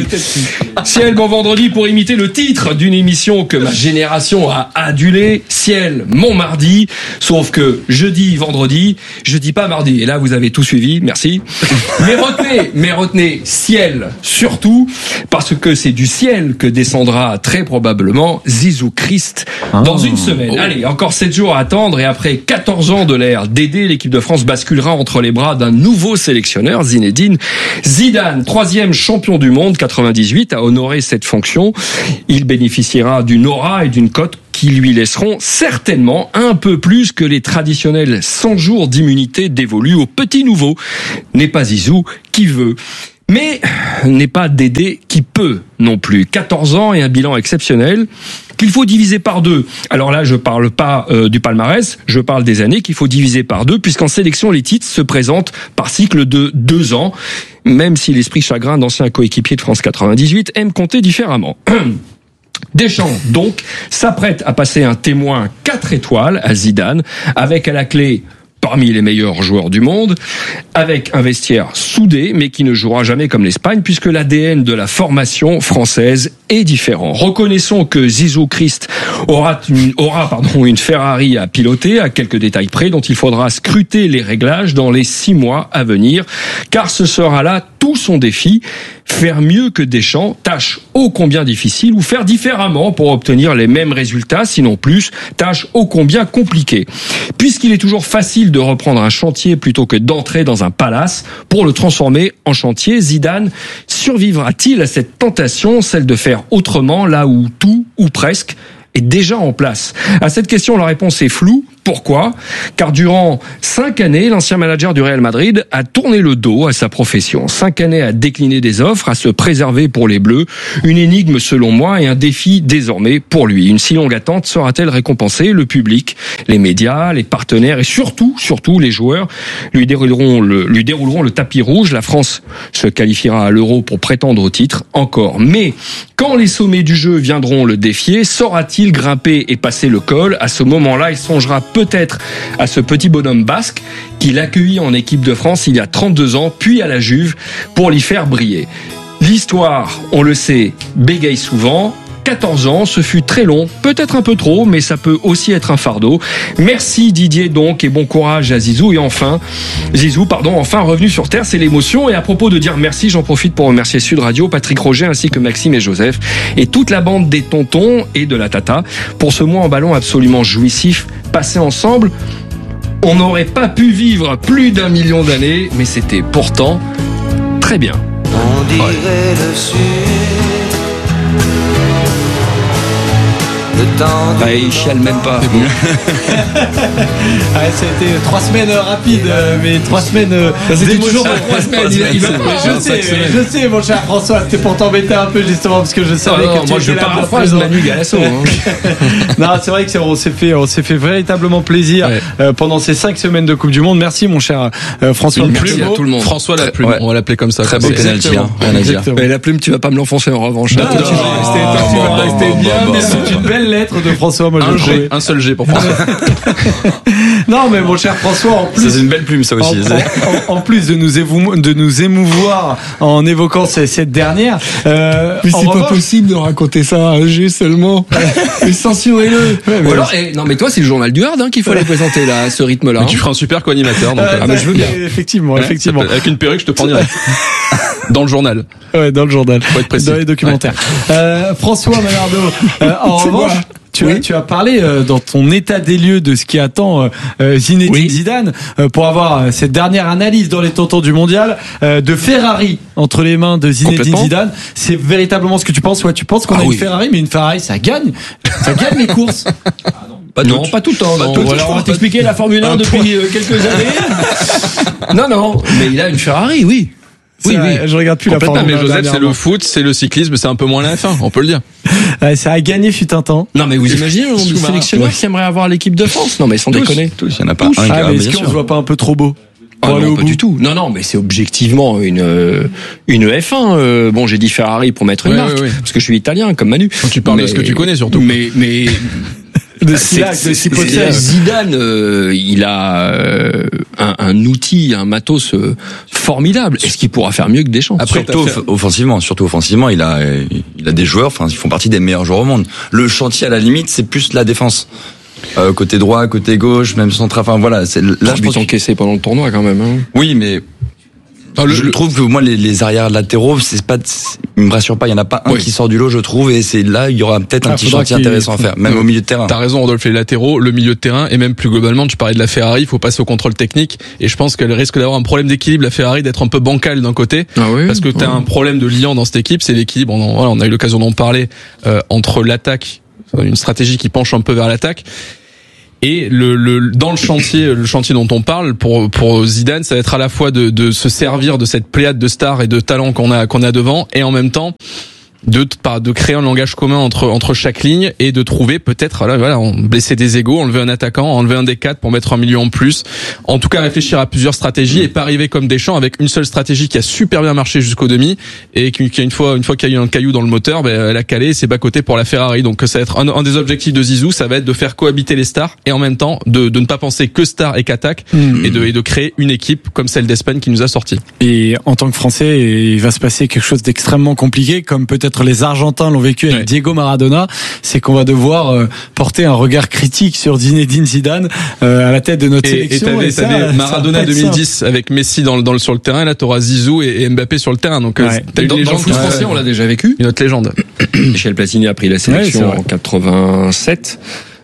Ciel, mon vendredi, pour imiter le titre d'une émission que ma génération a adulée. Ciel, mon mardi. Sauf que jeudi, vendredi, je dis pas mardi. Et là, vous avez tout suivi. Merci. Mais retenez, mais retenez, ciel, surtout, parce que c'est du ciel que descendra très probablement Zizou Christ dans une semaine. Allez, encore sept jours à attendre et après quatorze ans de l'ère Dédé, l'équipe de France basculera entre les bras d'un nouveau sélectionneur, Zinedine Zidane, troisième champion du monde, quatre-vingt-dix-huit, a honoré cette fonction. Il bénéficiera d'une aura et d'une cote qui lui laisseront certainement un peu plus que les traditionnels cent jours d'immunité dévolus aux petits nouveaux. N'est pas Zizou qui veut. Mais n'est pas Dédé qui peut non plus. quatorze ans et un bilan exceptionnel qu'il faut diviser par deux. Alors là, je parle pas euh, du palmarès, je parle des années qu'il faut diviser par deux, puisqu'en sélection, les titres se présentent par cycle de deux ans, même si l'esprit chagrin d'ancien coéquipier de France quatre-vingt-dix-huit aime compter différemment. Deschamps, donc, s'apprête à passer un témoin quatre étoiles à Zidane, avec à la clé parmi les meilleurs joueurs du monde, avec un vestiaire soudé, mais qui ne jouera jamais comme l'Espagne, puisque l'A D N de la formation française est différent. Reconnaissons que Zizou Christ aura une, aura, pardon, une Ferrari à piloter, à quelques détails près, dont il faudra scruter les réglages dans les six mois à venir, car ce sera là tout son défi. Faire mieux que Deschamps, tâche ô combien difficile, ou faire différemment pour obtenir les mêmes résultats, sinon plus, tâche ô combien compliquée. Puisqu'il est toujours facile de reprendre un chantier plutôt que d'entrer dans un palace pour le transformer en chantier, Zidane survivra-t-il à cette tentation, celle de faire autrement là où tout, ou presque, est déjà en place? À cette question, la réponse est floue. Pourquoi ? Car durant cinq années, l'ancien manager du Real Madrid a tourné le dos à sa profession. Cinq années à décliner des offres, à se préserver pour les Bleus. Une énigme selon moi et un défi désormais pour lui. Une si longue attente sera-t-elle récompensée ? Le public, les médias, les partenaires et surtout, surtout les joueurs lui dérouleront le, lui dérouleront le tapis rouge. La France se qualifiera à l'Euro pour prétendre au titre encore. Mais quand les sommets du jeu viendront le défier, saura-t-il grimper et passer le col ? À ce moment-là, il songera peut-être à ce petit bonhomme basque qu'il accueillit en équipe de France il y a trente-deux ans, puis à la Juve, pour l'y faire briller. L'histoire, on le sait, bégaye souvent. quatorze ans, ce fut très long, peut-être un peu trop, mais ça peut aussi être un fardeau. Merci Didier donc et bon courage à Zizou. Et enfin, Zizou, pardon, enfin revenu sur Terre, c'est l'émotion. Et à propos de dire merci, j'en profite pour remercier Sud Radio, Patrick Roger ainsi que Maxime et Joseph et toute la bande des tontons et de la tata pour ce mois en ballon absolument jouissif passé ensemble. On n'aurait pas pu vivre plus d'un million d'années, mais c'était pourtant très bien. On dirait ouais. le sud. Bah, il chiale même pas. C'est bon. Ouais, ça a été trois semaines rapides, mais trois semaines d'émotion. Trois semaines. Il, il va je sais, je sais, mon cher François, c'était pour t'embêter un peu justement parce que je savais oh, que non, tu moi étais je là parle phrase Manu Galasso. Hein. Non, c'est vrai que c'est, on s'est fait, on s'est fait véritablement plaisir ouais. euh, pendant ces cinq semaines de Coupe du Monde. Merci, mon cher euh, François. Une merci à tout le monde. François la plume, ouais. On va l'appeler comme ça. Très beau penalty. Hein, rien à dire. Mais la plume, tu vas pas me l'enfoncer en revanche. Non, tu vas rester bien, mais c'est une belle lettre de François. Moi, un, G, un seul G pour François. Non, mais mon cher François, en plus. C'est une belle plume, ça aussi. En, en, en plus de nous, émou, de nous émouvoir en évoquant cette dernière. Euh, mais c'est revanche, pas possible de raconter ça à un G seulement. Mais censurez-le. Ouais, mais alors, eh, non, mais toi, c'est le journal du Hard hein, qu'il faut aller présenter là, à ce rythme-là. Mais tu feras un super co-animateur. Donc, euh, ah, mais je veux bien. Effectivement, ouais, effectivement. Avec une perruque, je te prends direct. Dans le journal. Ouais, dans le journal. Faut être précis. Dans les documentaires. Ouais. Euh, François Manardo, euh, en revanche. Tu, oui. as, tu as parlé euh, dans ton état des lieux de ce qui attend euh, Zinedine oui. Zidane euh, pour avoir euh, cette dernière analyse dans les tontons du mondial euh, de Ferrari entre les mains de Zinedine Zidane. C'est véritablement ce que tu penses. Ouais, tu penses qu'on ah, a oui. une Ferrari, mais une Ferrari ça gagne, ça gagne les courses. Ah, non. Pas non, pas tout le temps. Non. Voilà, on va t'expliquer la Formule un depuis euh, quelques années. Non, non, mais il a une Ferrari, oui. Oui, oui, je regarde plus la Formule mais Joseph, c'est le foot, c'est le cyclisme, c'est un peu moins la F un, on peut le dire. Ouais, ça a gagné fut un temps. Non, mais vous imaginez le nombre de sélectionneurs qui aimeraient avoir l'équipe de France? Non, mais sans tous, déconner. Tous, il n'y en a pas tous. un. Ah, mais est-ce qu'on se voit pas un peu trop beau? Ah non, pas bout. Du tout. Non, non, mais c'est objectivement une une F un. Bon, j'ai dit Ferrari pour mettre une ouais, marque, ouais, ouais. parce que je suis italien comme Manu. Quand tu parles mais, de ce que tu connais surtout. Mais mais de Silac, de Sipotiel. Zidane, euh, il a euh, un, un outil, un matos euh, formidable. Est-ce qu'il pourra faire mieux que Deschamps? Après, surtout fait... offensivement, surtout offensivement, il a, il a des joueurs, enfin, ils font partie des meilleurs joueurs au monde. Le chantier, à la limite, c'est plus la défense. Euh, côté droit, côté gauche, même centre. Enfin voilà, c'est là je pense encaissé pendant le tournoi quand même. Hein. Oui, mais non, le, je le... trouve que moi les, les arrières latéraux, c'est pas, ils me rassurent pas. Il y en a pas un oui. qui sort du lot, je trouve, et c'est là il y aura peut-être ah, un petit chantier intéressant à faire, même oui. au milieu de terrain. T'as raison, Rodolphe, les latéraux, le milieu de terrain, et même plus globalement, tu parlais de la Ferrari, il faut passer au contrôle technique, et je pense qu'elle risque d'avoir un problème d'équilibre, la Ferrari, d'être un peu bancale d'un côté, ah oui, parce que t'as oui. un problème de liant dans cette équipe, c'est l'équilibre. On, voilà, on a eu l'occasion d'en parler euh, entre l'attaque, une stratégie qui penche un peu vers l'attaque. Et le, le, dans le chantier, le chantier dont on parle, pour, pour Zidane, ça va être à la fois de, de se servir de cette pléiade de stars et de talents qu'on a, qu'on a devant, et en même temps, de, de créer un langage commun entre, entre chaque ligne et de trouver peut-être, voilà, voilà, on blesser des égos, enlever un attaquant, enlever un des quatre pour mettre un milieu en plus. En tout cas, réfléchir à plusieurs stratégies et pas arriver comme Deschamps avec une seule stratégie qui a super bien marché jusqu'au demi et qui, qui une fois, une fois qu'il y a eu un caillou dans le moteur, ben, elle a calé, c'est bas côté pour la Ferrari. Donc, ça va être un, un des objectifs de Zizou, ça va être de faire cohabiter les stars et en même temps de, de ne pas penser que stars et qu'attaque mmh. et de, et de créer une équipe comme celle d'Espagne qui nous a sorti. Et en tant que Français, il va se passer quelque chose d'extrêmement compliqué, comme peut-être les Argentins l'ont vécu avec ouais. Diego Maradona, c'est qu'on va devoir euh, porter un regard critique sur Zinedine Zidane euh, à la tête de notre et, sélection. Et t'avais, et ça, t'avais Maradona deux mille dix simple. Avec Messi dans le, dans le, sur le terrain, et là t'auras Zizou et, et Mbappé sur le terrain. Donc ouais. t'as une dans, légende dans le foot français, on l'a déjà vécu. Une autre légende. Michel Platini a pris la sélection ouais, en quatre-vingt-sept.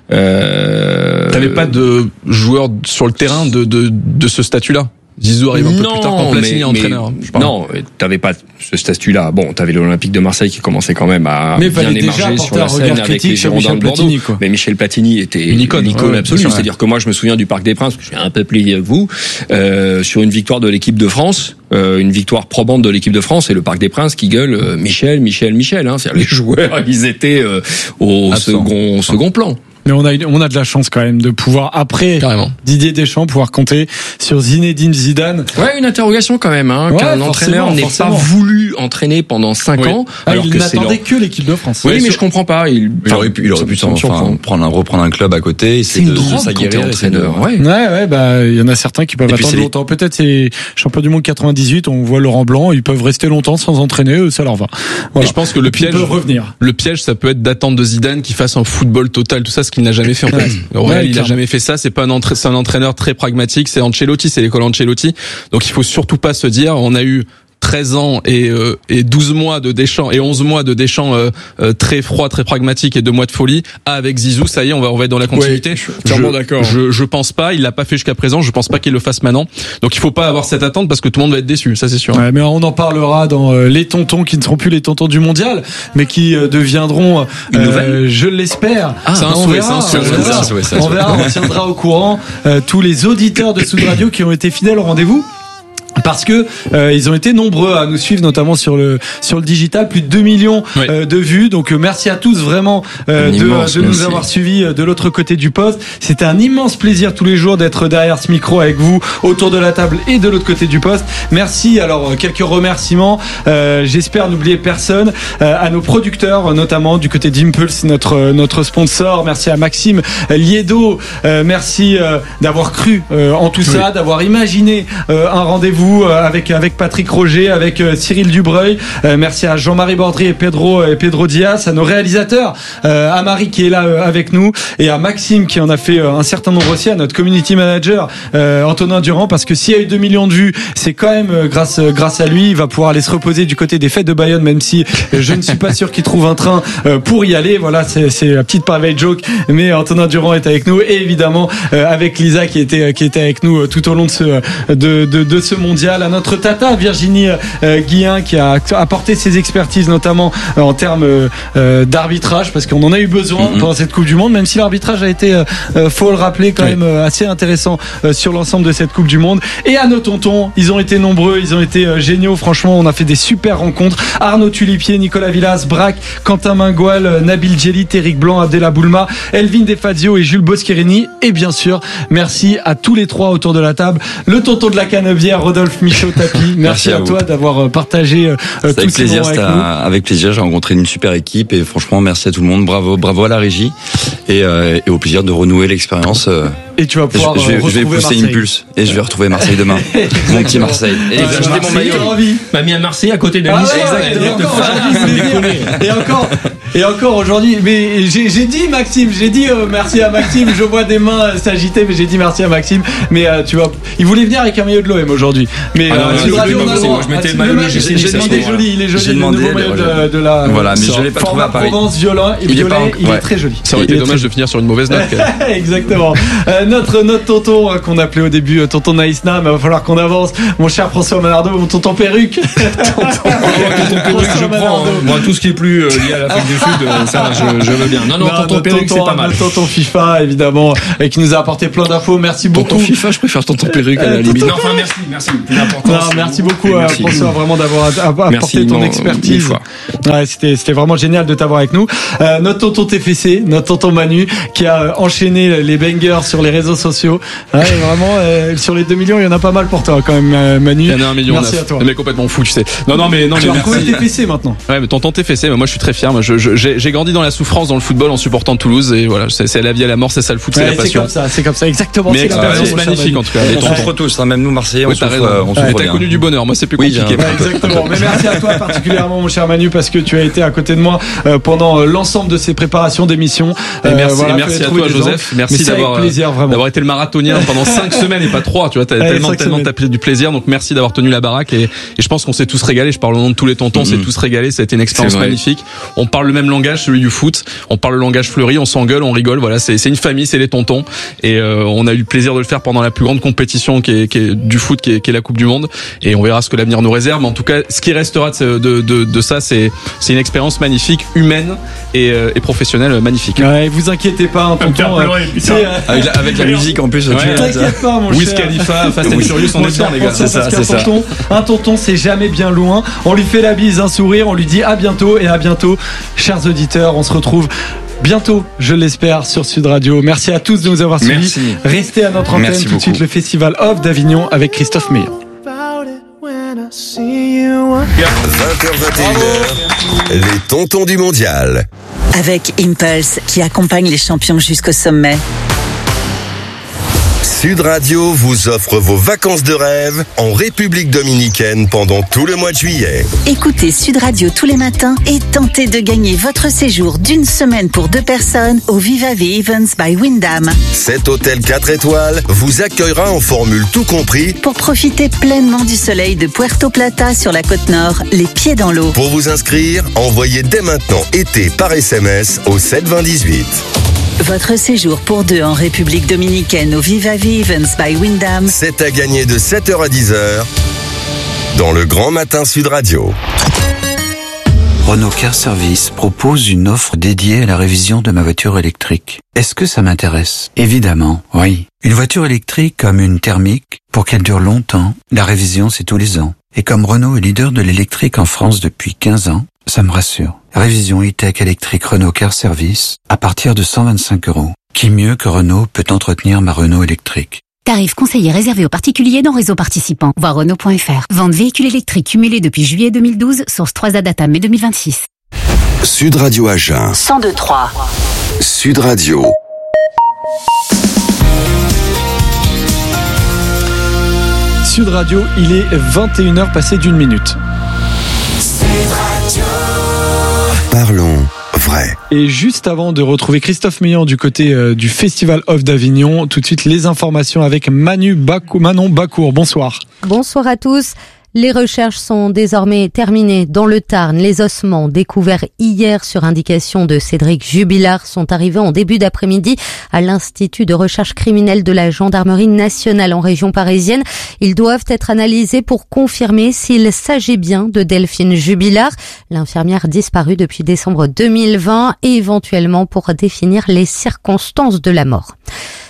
Euh... T'avais pas de joueur sur le terrain de de de ce statut-là? Zizou arrive un peu non, plus tard quand Platini est entraîneur. Je non, t'avais pas ce statut-là. Bon, t'avais l'Olympique de Marseille qui commençait quand même à mais bien émarger sur la scène avec les Girondins de Bordeaux. Platini, mais Michel Platini était une icône, une icône ouais, absolue. Ouais. C'est-à-dire que moi, je me souviens du Parc des Princes, parce que je suis un peu plus vieux que vous, euh, sur une victoire de l'équipe de France, euh, une victoire probante de l'équipe de France, et le Parc des Princes qui gueule euh, Michel, Michel, Michel. Hein, c'est-à-dire les joueurs, ils étaient euh, au Absent. second, second plan. Mais on a on a de la chance quand même de pouvoir, après Carrément. Didier Deschamps, pouvoir compter sur Zinedine Zidane. Ouais, une interrogation quand même, hein, ouais, qu'un entraîneur n'ait pas voulu entraîner pendant cinq oui. ans. Ah, alors il que n'attendait que l'équipe de France. Oui, ouais, mais je comprends pas. Il, il aurait pu, il aurait pu s'en, enfin, prendre un, reprendre un club à côté. C'est une grande entraîneur. Ouais, ouais, ouais, bah, il y en a certains qui peuvent et attendre longtemps. Les... Peut-être c'est champion du monde quatre-vingt-dix-huit, on voit Laurent Blanc, ils peuvent rester longtemps sans entraîner, ça leur va. Voilà. Et je pense que le piège, revenir. Le piège, ça peut être d'attendre de Zidane qu'il fasse un football total, tout ça, ce qu'il n'a jamais fait en fait. Au Real, ouais, il a jamais fait ça. C'est pas un, entra- c'est un entraîneur très pragmatique. C'est Ancelotti, c'est l'école Ancelotti. Donc il faut surtout pas se dire, on a eu treize ans et euh, et douze mois de Deschamps et onze mois de Deschamps euh, euh, très froid, très pragmatique et deux mois de folie. Ah, avec Zizou, ça y est, on va on va être dans la continuité. Ouais, je suis clairement d'accord. Je je pense pas, il l'a pas fait jusqu'à présent, je pense pas qu'il le fasse maintenant. Donc il faut pas avoir cette attente parce que tout le monde va être déçu, ça c'est sûr. Ouais, mais on en parlera dans euh, les tontons qui ne seront plus les tontons du mondial, mais qui euh, deviendront euh, je l'espère. Ah, c'est un souhait, c'est un souhait. On verra, on tiendra au courant euh, tous les auditeurs de Sud Radio qui ont été fidèles au rendez-vous. Parce que euh, ils ont été nombreux à nous suivre, notamment sur le sur le digital, plus de deux millions oui. euh, de vues. Donc euh, merci à tous vraiment euh, de, immense, de nous merci. avoir suivis euh, de l'autre côté du poste. C'était un immense plaisir tous les jours d'être derrière ce micro avec vous, autour de la table et de l'autre côté du poste. Merci. Alors euh, quelques remerciements. Euh, j'espère n'oublier personne. Euh, à nos producteurs, notamment du côté d'Impulse, notre notre sponsor. Merci à Maxime Liedo. Euh, merci euh, d'avoir cru euh, en tout oui. ça, d'avoir imaginé euh, un rendez-vous avec avec Patrick Roger, avec Cyril Dubreuil. Euh, merci à Jean-Marie Bordry et Pedro et Pedro Diaz, à nos réalisateurs, euh, à Marie qui est là euh, avec nous, et à Maxime qui en a fait euh, un certain nombre aussi, à notre community manager euh, Antonin Durand, parce que s'il y a eu deux millions de vues, c'est quand même euh, grâce euh, grâce à lui. Il va pouvoir aller se reposer du côté des fêtes de Bayonne, même si euh, je ne suis pas sûr qu'il trouve un train euh, pour y aller. Voilà, c'est c'est la petite private joke, mais Antonin Durand est avec nous, et évidemment euh, avec Lisa qui était qui était avec nous euh, tout au long de ce de de, de ce mondial. À notre tata Virginie euh, Guillen qui a apporté ses expertises, notamment euh, en termes euh, d'arbitrage, parce qu'on en a eu besoin mm-hmm. pendant cette Coupe du Monde, même si l'arbitrage a été, euh, faut le rappeler, quand oui. même euh, assez intéressant euh, sur l'ensemble de cette Coupe du Monde. Et à nos tontons, ils ont été nombreux, ils ont été euh, géniaux, franchement on a fait des super rencontres. Arnaud Tulipier, Nicolas Villas, Braque, Quentin Mingoal, euh, Nabil Djellit, Eric Blanc, Abdella Boulma, Elvin Defazio et Jules Boscherini. Et bien sûr merci à tous les trois autour de la table, le tonton de la Canebière, Rodolphe Rodolphe Michaud-Tapi. Merci, Merci à, à toi d'avoir partagé euh, tous avec ces plaisir, moments avec un, nous. Avec plaisir, j'ai rencontré une super équipe et franchement, merci à tout le monde. Bravo, bravo à la régie et, euh, et au plaisir de renouer l'expérience. Euh, et tu vas pouvoir je, je, retrouver je vais pousser Marseille. une pulse et je vais retrouver Marseille demain. Mon petit Marseille. Et j'ai acheté mon maillot. M'a mis à Marseille à côté de ah Nice. Ouais, ouais, et, encore, et encore, et encore aujourd'hui. Mais j'ai, j'ai dit Maxime, j'ai dit euh, merci à Maxime. Je vois des mains s'agiter, mais j'ai dit merci à Maxime. Mais euh, tu vois, il voulait venir avec un maillot de l'O M aujourd'hui. Mais ah non, euh, non, radio, moi, moi, je mettais le maillot. J'ai demandé, il est joli, il est joli. J'ai le demandé nouveau maillot de, de la. Voilà, mais je l'ai pas trouvé à Paris. Provence violet, il, violet, pas, il ouais. est très joli. Ça aurait été dommage de finir sur une mauvaise note. Exactement. Euh, notre notre tonton euh, qu'on appelait au début euh, tonton Naïsna, mais il va falloir qu'on avance. Mon cher François Manardo, mon tonton perruque. tonton perruque, je prends. Hein. Moi, tout ce qui est plus euh, lié à l'Afrique du Sud, euh, ça, je, je veux bien. Non, non, non tonton perruque, c'est pas mal. Tonton FIFA, évidemment, et qui nous a apporté plein d'infos. Merci beaucoup. Tonton FIFA, je préfère tonton perruque à la limite. Non, enfin, merci, merci. Non, merci beaucoup, euh, François, vraiment d'avoir apporté merci, ton non, expertise. Ouais, c'était c'était vraiment génial de t'avoir avec nous. Euh, notre tonton T F C, notre tonton Manu, qui a enchaîné les bangers sur les réseaux sociaux. Ouais, vraiment, euh, sur les deux millions, il y en a pas mal pour toi quand même, euh, Manu. Il y en a un million. Merci neuf. à toi. Le mec complètement fou, tu sais. Non, non, mais non, tu mais as retrouvé T F C maintenant. Ouais, mais tonton T F C, mais moi je suis très fier. Moi, je, je, j'ai, j'ai grandi dans la souffrance dans le football en supportant Toulouse et voilà, c'est, c'est la vie à la mort, c'est ça le foot, ouais, c'est la passion. C'est comme ça, c'est comme ça, exactement. Mais expérience magnifique en tout cas. On souffre tous, même nous Marseillais, on souffre. On souffre. T'as connu du bonheur, moi c'est plus compliqué. Exactement. Mais merci à toi particulièrement, mon cher Manu, parce que tu as été à côté de moi pendant l'ensemble de ces préparations d'émissions. Et merci, voilà, merci à toi, Joseph. Merci d'avoir, plaisir, d'avoir été le marathonien pendant cinq semaines et pas trois. Tu vois, t'as ouais, tellement, tellement t'as pris du plaisir. Donc merci d'avoir tenu la baraque et, et je pense qu'on s'est tous régalés. Je parle au nom de tous les tontons, on s'est tous régalés. Ça a été une expérience magnifique. On parle le même langage, celui du foot. On parle le langage fleuri. On s'engueule, on rigole. Voilà, c'est, c'est une famille, c'est les tontons. Et euh, on a eu le plaisir de le faire pendant la plus grande compétition qui est, qui est du foot, qui est, qui est la Coupe du Monde. Et on verra ce que l'avenir nous réserve. Mais en tout cas, ce qui restera de, de, de, de ça, c'est, c'est une expérience magnifique, humaine et, euh, et professionnelle magnifique. Ouais, vous inquiétez pas, un tonton. Euh, c'est, euh... avec, la, avec la musique en plus. Ouais, t'inquiète pas, mon Wiz Khalifa, Fast and Furious, on est dedans, les gars. C'est ça, c'est ça. Tonton, un tonton, c'est jamais bien loin. On lui fait la bise, un sourire, on lui dit à bientôt et à bientôt, chers auditeurs. On se retrouve bientôt, je l'espère, sur Sud Radio. Merci à tous de nous avoir suivis. Merci. Restez à notre antenne. Merci tout beaucoup. de suite le Festival Off d'Avignon avec Christophe Meillon. vingt heures vingt et une heures, les tontons du mondial. Avec Impulse, qui accompagne les champions jusqu'au sommet. Sud Radio vous offre vos vacances de rêve en République Dominicaine pendant tout le mois de juillet. Écoutez Sud Radio tous les matins et tentez de gagner votre séjour d'une semaine pour deux personnes au Viva V Events by Wyndham. Cet hôtel quatre étoiles vous accueillera en formule tout compris pour profiter pleinement du soleil de Puerto Plata sur la côte nord, les pieds dans l'eau. Pour vous inscrire, envoyez dès maintenant été par S M S au sept vingt dix-huit. Votre séjour pour deux en République Dominicaine au Viva V Events by Wyndham. C'est à gagner de sept heures à dix heures dans le Grand Matin Sud Radio. Renault Car Service propose une offre dédiée à la révision de ma voiture électrique. Est-ce que ça m'intéresse? Évidemment, oui. Une voiture électrique comme une thermique, pour qu'elle dure longtemps, la révision c'est tous les ans. Et comme Renault est leader de l'électrique en France depuis quinze ans, ça me rassure. Révision e-tech électrique Renault Car Service à partir de cent vingt-cinq euros. Qui mieux que Renault peut entretenir ma Renault électrique? Tarif conseillé réservé aux particuliers dans réseau participant. Voir Renault point F R. Vente véhicule électrique cumulée depuis juillet deux mille douze. Source trois A Data mai deux mille vingt-six. Sud Radio Agen. cent deux trois. Sud Radio. Sud Radio, il est vingt et une heures passées d'une minute. Sud Radio. Parlons vrai. Et juste avant de retrouver Christophe Meillan du côté euh, du Festival Off d'Avignon, tout de suite les informations avec Manu Bacou, Manon Bacour. Bonsoir. Bonsoir à tous. Les recherches sont désormais terminées dans le Tarn. Les ossements découverts hier sur indication de Cédric Jubilard sont arrivés en début d'après-midi à l'Institut de recherche criminelle de la Gendarmerie nationale en région parisienne. Ils doivent être analysés pour confirmer s'il s'agit bien de Delphine Jubilard, l'infirmière disparue depuis décembre deux mille vingt, et éventuellement pour définir les circonstances de la mort.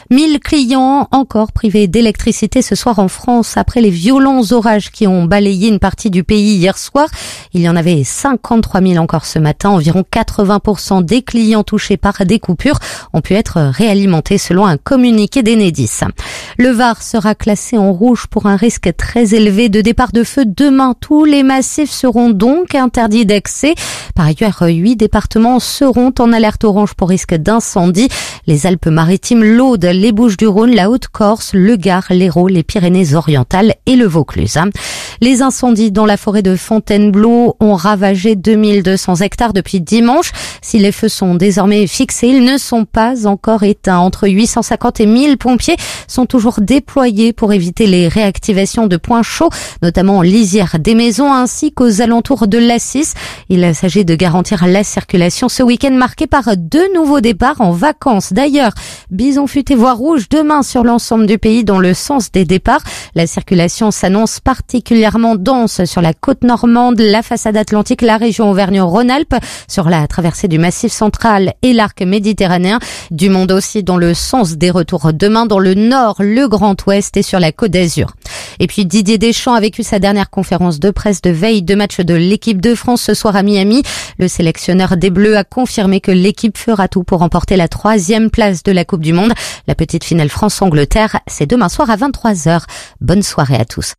mille clients encore privés d'électricité ce soir en France après les violents orages qui ont balayé une partie du pays hier soir. Il y en avait cinquante-trois mille encore ce matin. Environ quatre-vingts pour cent des clients touchés par des coupures ont pu être réalimentés selon un communiqué d'Enedis. Le Var sera classé en rouge pour un risque très élevé de départ de feu demain. Tous les massifs seront donc interdits d'accès. Par ailleurs, huit départements seront en alerte orange pour risque d'incendie. Les Alpes-Maritimes, l'Aude, les Bouches-du-Rhône, la Haute-Corse, le Gard, l'Hérault, les Pyrénées-Orientales et le Vaucluse. Les incendies dans la forêt de Fontainebleau ont ravagé deux mille deux cents hectares depuis dimanche. Si les feux sont désormais fixés, ils ne sont pas encore éteints. Entre huit cent cinquante et mille pompiers sont toujours déployés pour éviter les réactivations de points chauds, notamment en lisière des maisons ainsi qu'aux alentours de l'Assis. Il s'agit de garantir la circulation ce week-end marqué par deux nouveaux départs en vacances. D'ailleurs, bison futé voie rouge demain sur l'ensemble du pays dans le sens des départs. La circulation s'annonce particulièrement dense sur la côte normande, la façade atlantique, la région Auvergne-Rhône-Alpes, sur la traversée du Massif central et l'arc méditerranéen. Du monde aussi dans le sens des retours demain dans le nord, le Grand Ouest et sur la Côte d'Azur. Et puis Didier Deschamps a vécu sa dernière conférence de presse de veille de match de l'équipe de France ce soir à Miami. Le sélectionneur des Bleus a confirmé que l'équipe fera tout pour remporter la troisième place de la Coupe du Monde. La petite finale France-Angleterre, c'est demain soir à vingt-trois heures. Bonne soirée à tous.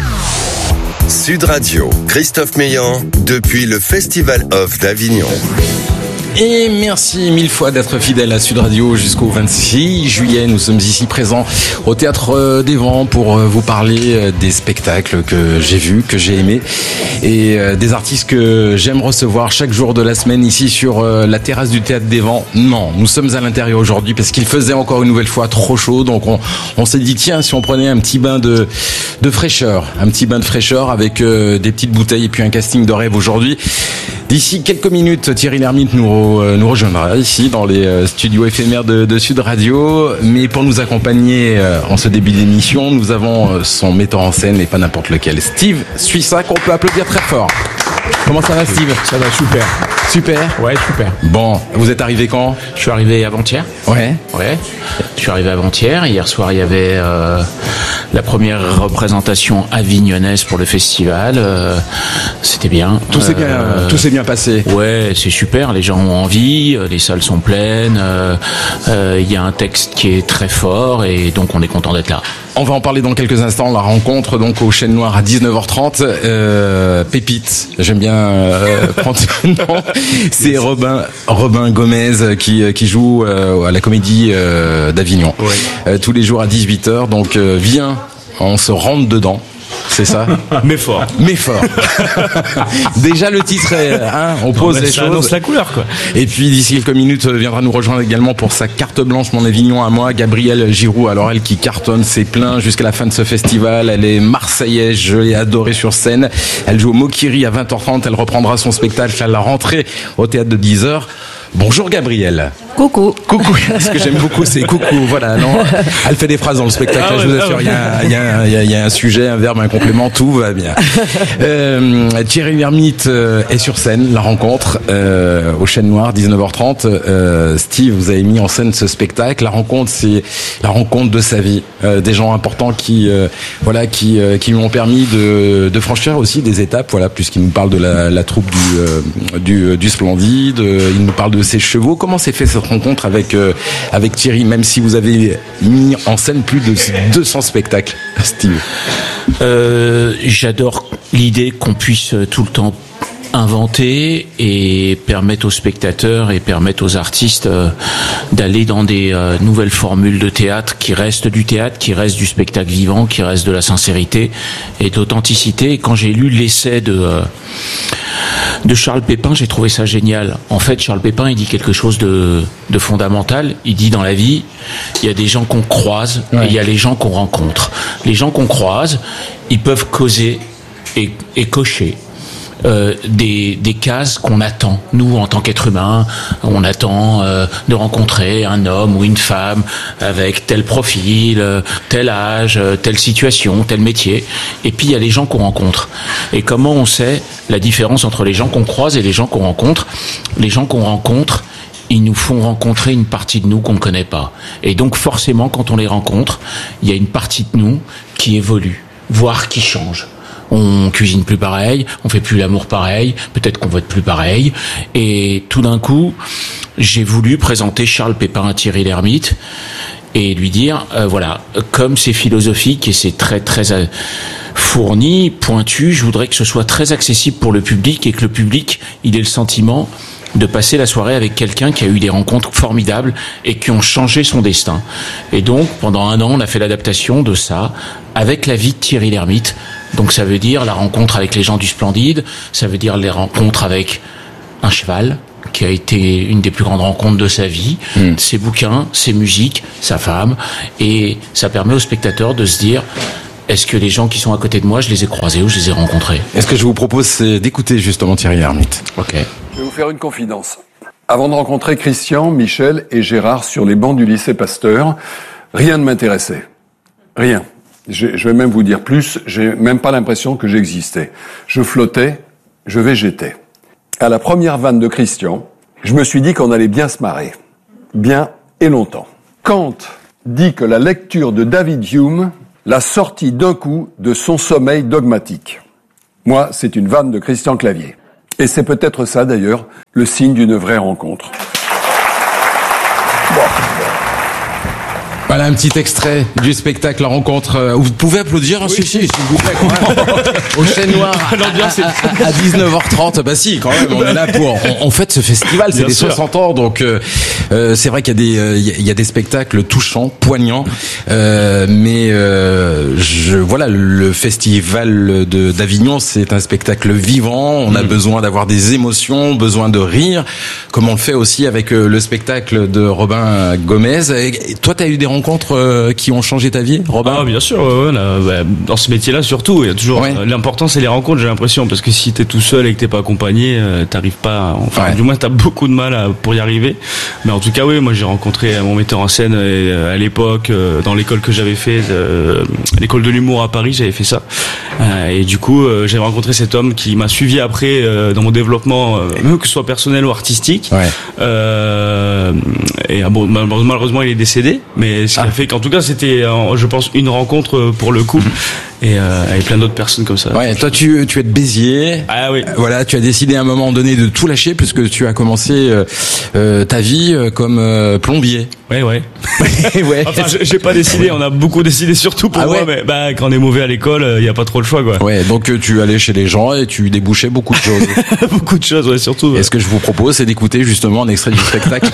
Sud Radio, Christophe Meillan, depuis le Festival Off d'Avignon. Et merci mille fois d'être fidèle à Sud Radio jusqu'au vingt-six juillet. Nous sommes ici présents au Théâtre des Vents pour vous parler des spectacles que j'ai vus, que j'ai aimés et des artistes que j'aime recevoir chaque jour de la semaine ici sur la terrasse du Théâtre des Vents. Non, nous sommes à l'intérieur aujourd'hui parce qu'il faisait encore une nouvelle fois trop chaud. Donc on, on s'est dit tiens, si on prenait un petit bain de, de fraîcheur, un petit bain de fraîcheur avec euh, des petites bouteilles et puis un casting de rêve aujourd'hui. D'ici quelques minutes, Thierry Lhermitte nous, nous rejoindra ici dans les studios éphémères de, de Sud Radio. Mais pour nous accompagner en ce début d'émission, nous avons son metteur en scène et pas n'importe lequel, Steve Suissa, qu'on peut applaudir très fort. Comment ça va, Steve? Ça va super. Super? Ouais, super. Bon, vous êtes arrivé quand? Je suis arrivé avant-hier. Ouais. Ouais. Je suis arrivé avant-hier. Hier soir, il y avait euh, la première représentation avignonnaise pour le festival. Euh, c'était bien. Tout s'est bien, euh, tout s'est bien passé. Ouais, c'est super. Les gens ont envie. Les salles sont pleines. Il euh, euh, y a un texte qui est très fort et donc on est content d'être là. On va en parler dans quelques instants. La rencontre donc au Chêne Noir à dix-neuf heures trente. Euh, Pépite, j'aime bien euh, prendre ce nom. C'est Robin Robin Gomez qui qui joue euh, à la Comédie euh, d'Avignon. Ouais. Euh, tous les jours à dix-huit heures. Donc euh, viens, on se rentre dedans. C'est ça. Mais fort. Mais fort. Déjà le titre est, hein, on pose non, les ça choses. annonce la couleur, quoi. Et puis d'ici quelques minutes viendra nous rejoindre également pour sa carte blanche Mon Avignon à moi, Gabrielle Giroux. Alors elle qui cartonne, c'est plein jusqu'à la fin de ce festival. Elle est marseillaise, je l'ai adorée sur scène. Elle joue au Mokiri à vingt heures trente. Elle reprendra son spectacle à la rentrée au théâtre de dix heures. Bonjour Gabrielle. Coucou. Coucou. Ce que j'aime beaucoup, c'est coucou. Voilà, non. Elle fait des phrases dans le spectacle. Ah ouais, je vous assure, il ah ouais. y, y, y, y a un sujet, un verbe, un complément, tout va bien. Euh, Thierry Lhermitte est sur scène, la rencontre euh, au Chêne Noir, dix-neuf heures trente. Euh, Steve, vous avez mis en scène ce spectacle. La rencontre, c'est la rencontre de sa vie. Euh, des gens importants qui, euh, voilà, qui, euh, qui lui ont permis de, de franchir aussi des étapes. Voilà, puisqu'il nous parle de la, la troupe du, euh, du, du Splendide. Il nous parle de ses chevaux. Comment s'est fait cette rencontre avec euh, avec Thierry, même si vous avez mis en scène plus de deux cents spectacles, Steve? euh, J'adore l'idée qu'on puisse tout le temps inventer et permettre aux spectateurs et permettre aux artistes euh, d'aller dans des euh, nouvelles formules de théâtre qui restent du théâtre, qui restent du spectacle vivant, qui restent de la sincérité et d'authenticité. Et quand j'ai lu l'essai de euh, de Charles Pépin, j'ai trouvé ça génial. En fait, Charles Pépin, il dit quelque chose de, de fondamental. Il dit dans la vie, il y a des gens qu'on croise ouais. et il y a les gens qu'on rencontre. Les gens qu'on croise, ils peuvent causer et, et cocher. Euh, des, des cases qu'on attend. Nous, en tant qu'être humain, on attend euh, de rencontrer un homme ou une femme avec tel profil, euh, tel âge, euh, telle situation, tel métier. Et puis, il y a les gens qu'on rencontre. Et comment on sait la différence entre les gens qu'on croise et les gens qu'on rencontre? Les gens qu'on rencontre, ils nous font rencontrer une partie de nous qu'on ne connaît pas. Et donc forcément, quand on les rencontre, il y a une partie de nous qui évolue, voire qui change. On cuisine plus pareil, on fait plus l'amour pareil, peut-être qu'on vote plus pareil. Et tout d'un coup, j'ai voulu présenter Charles Pépin à Thierry Lhermitte et lui dire, euh, voilà, comme c'est philosophique et c'est très très euh, fourni, pointu, je voudrais que ce soit très accessible pour le public et que le public, il ait le sentiment de passer la soirée avec quelqu'un qui a eu des rencontres formidables et qui ont changé son destin. Et donc, pendant un an, on a fait l'adaptation de ça avec la vie de Thierry Lhermitte. Donc ça veut dire la rencontre avec les gens du Splendide, ça veut dire les rencontres avec un cheval, qui a été une des plus grandes rencontres de sa vie, mmh. ses bouquins, ses musiques, sa femme, et ça permet aux spectateurs de se dire, est-ce que les gens qui sont à côté de moi, je les ai croisés ou je les ai rencontrés? Et ce que je vous propose, c'est d'écouter justement Thierry Lhermitte. Ok. Je vais vous faire une confidence. Avant de rencontrer Christian, Michel et Gérard sur les bancs du lycée Pasteur, rien ne m'intéressait. Rien. Je, je vais même vous dire plus, j'ai même pas l'impression que j'existais. Je flottais, je végétais. À la première vanne de Christian, je me suis dit qu'on allait bien se marrer. Bien et longtemps. Kant dit que la lecture de David Hume l'a sorti d'un coup de son sommeil dogmatique. Moi, c'est une vanne de Christian Clavier. Et c'est peut-être ça, d'ailleurs, le signe d'une vraie rencontre. Bon. Voilà un petit extrait du spectacle La Rencontre. Vous pouvez applaudir, hein, oui, si, si, s'il vous plaît, quand même. Au Chêne Noir, à, à, à dix-neuf heures trente. Bah si, quand même, on est là pour... On, on fête ce festival, c'est les soixante ans, donc euh, euh, c'est vrai qu'il y a des il euh, y a des spectacles touchants, poignants, euh, mais euh, je voilà, le festival de d'Avignon, c'est un spectacle vivant. On a mmh. besoin d'avoir des émotions, besoin de rire, comme on le fait aussi avec euh, le spectacle de Robin Gomez. Et toi, t'as eu des rencontres qui ont changé ta vie, Robin? Ah, bien sûr, ouais, là, ouais, dans ce métier-là surtout, il y a toujours ouais. l'important, c'est les rencontres, j'ai l'impression, parce que si t'es tout seul et que t'es pas accompagné, euh, t'arrives pas, enfin, ouais. du moins t'as beaucoup de mal à, pour y arriver. Mais en tout cas, oui, moi j'ai rencontré mon metteur en scène euh, à l'époque euh, dans l'école que j'avais fait, euh, l'école de l'humour à Paris, j'avais fait ça. Euh, et du coup, euh, j'avais rencontré cet homme qui m'a suivi après euh, dans mon développement, euh, même que ce soit personnel ou artistique. Ouais. Euh, et bon, malheureusement, il est décédé, mais ce qui a fait qu'en tout cas c'était, je pense, une rencontre pour le coup. Et euh, avec plein d'autres personnes comme ça. Ouais, toi tu tu es de Béziers. Ah oui. Voilà, tu as décidé à un moment donné de tout lâcher puisque tu as commencé euh, euh, ta vie comme euh, plombier. Ouais ouais. ouais. Enfin, j'ai pas décidé, on a beaucoup décidé surtout pour ah moi, ouais. mais bah quand on est mauvais à l'école, il y a pas trop le choix quoi. Ouais, donc tu allais chez les gens et tu débouchais beaucoup de choses. beaucoup de choses, ouais, surtout. Ouais. Et ce que je vous propose, c'est d'écouter justement un extrait du spectacle.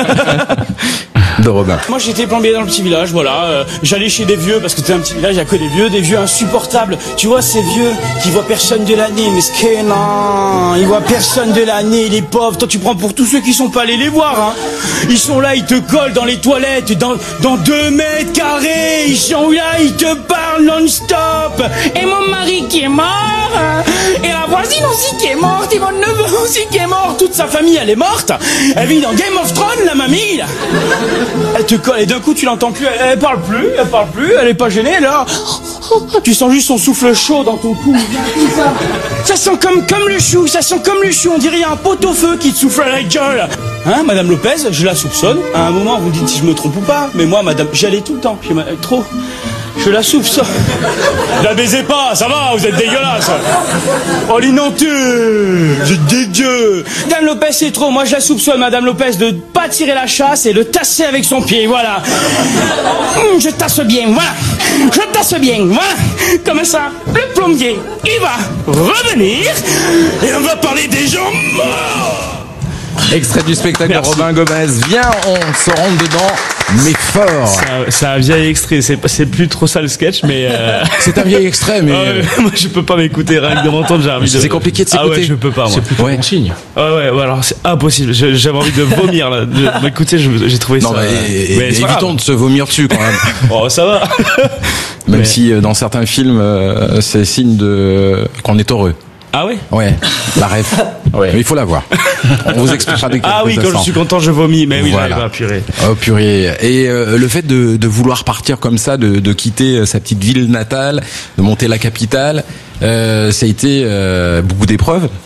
De Robin. Moi j'étais plombier dans le petit village, voilà. Euh, j'allais chez des vieux parce que c'était un petit village, il y a que des vieux, des vieux insupportables. Tu vois ces vieux qui voient personne de l'année, mais ce que non, ils voient personne de l'année, les pauvres. Toi tu prends pour tous ceux qui sont pas allés les voir, hein. Ils sont là, ils te collent dans les toilettes, dans dans deux mètres carrés. Ils sont là, ils te parlent non-stop. Et mon mari qui est mort, et la voisine aussi qui est morte, et mon neveu aussi qui est mort. Toute sa famille elle est morte. Elle vit dans Game of Thrones, la mamie là. Elle te colle et d'un coup tu l'entends plus, elle, elle parle plus, elle parle plus, elle est pas gênée, là. Tu sens juste son souffle chaud dans ton cou. Ça. ça sent comme, comme le chou, ça sent comme le chou, on dirait un pot-au-feu qui te souffle à la gueule. Hein, Madame Lopez, je la soupçonne. À un moment, vous dites si je me trompe ou pas, mais moi, Madame, j'y allais tout le temps, puis, trop. Je la soupçonne. La baisez pas, ça va, vous êtes dégueulasse. Oh, l'inenté, c'est dégueu. Madame Lopez, c'est trop. Moi, je la soupçonne, Madame Lopez, de pas tirer la chasse et de tasser avec son pied, voilà. Je tasse bien, voilà. Je tasse bien, voilà. Comme ça, le plombier, il va revenir et on va parler des gens morts. Extrait du spectacle Merci. de Robin Gomez. Viens, on se rentre dedans, mais fort. C'est un, un vieil extrait, c'est, c'est plus trop ça le sketch, mais... Euh... C'est un vieil extrait, mais... Euh, moi, je peux pas m'écouter, rien que de m'entendre, j'ai envie de... C'est compliqué de s'écouter. Ah ouais, je peux pas, moi. C'est plutôt ouais. bon signe. Ah ouais, ouais, alors c'est impossible, je, j'avais envie de vomir, là. De, écoutez, j'ai trouvé non, ça... Non, mais, mais évitons de se vomir dessus, quand même. Oh, ça va. Même mais... si, dans certains films, euh, c'est signe de... qu'on est heureux. Ah oui? Ouais, la ref. Ouais. Mais il faut la voir. On vous expliquera des Ah oui, quand je suis content, je vomis. Mais oui, voilà. j'arrive à purée. Oh purée. Et euh, le fait de, de vouloir partir comme ça, de, de quitter sa petite ville natale, de monter la capitale, euh, ça a été euh, beaucoup d'épreuves.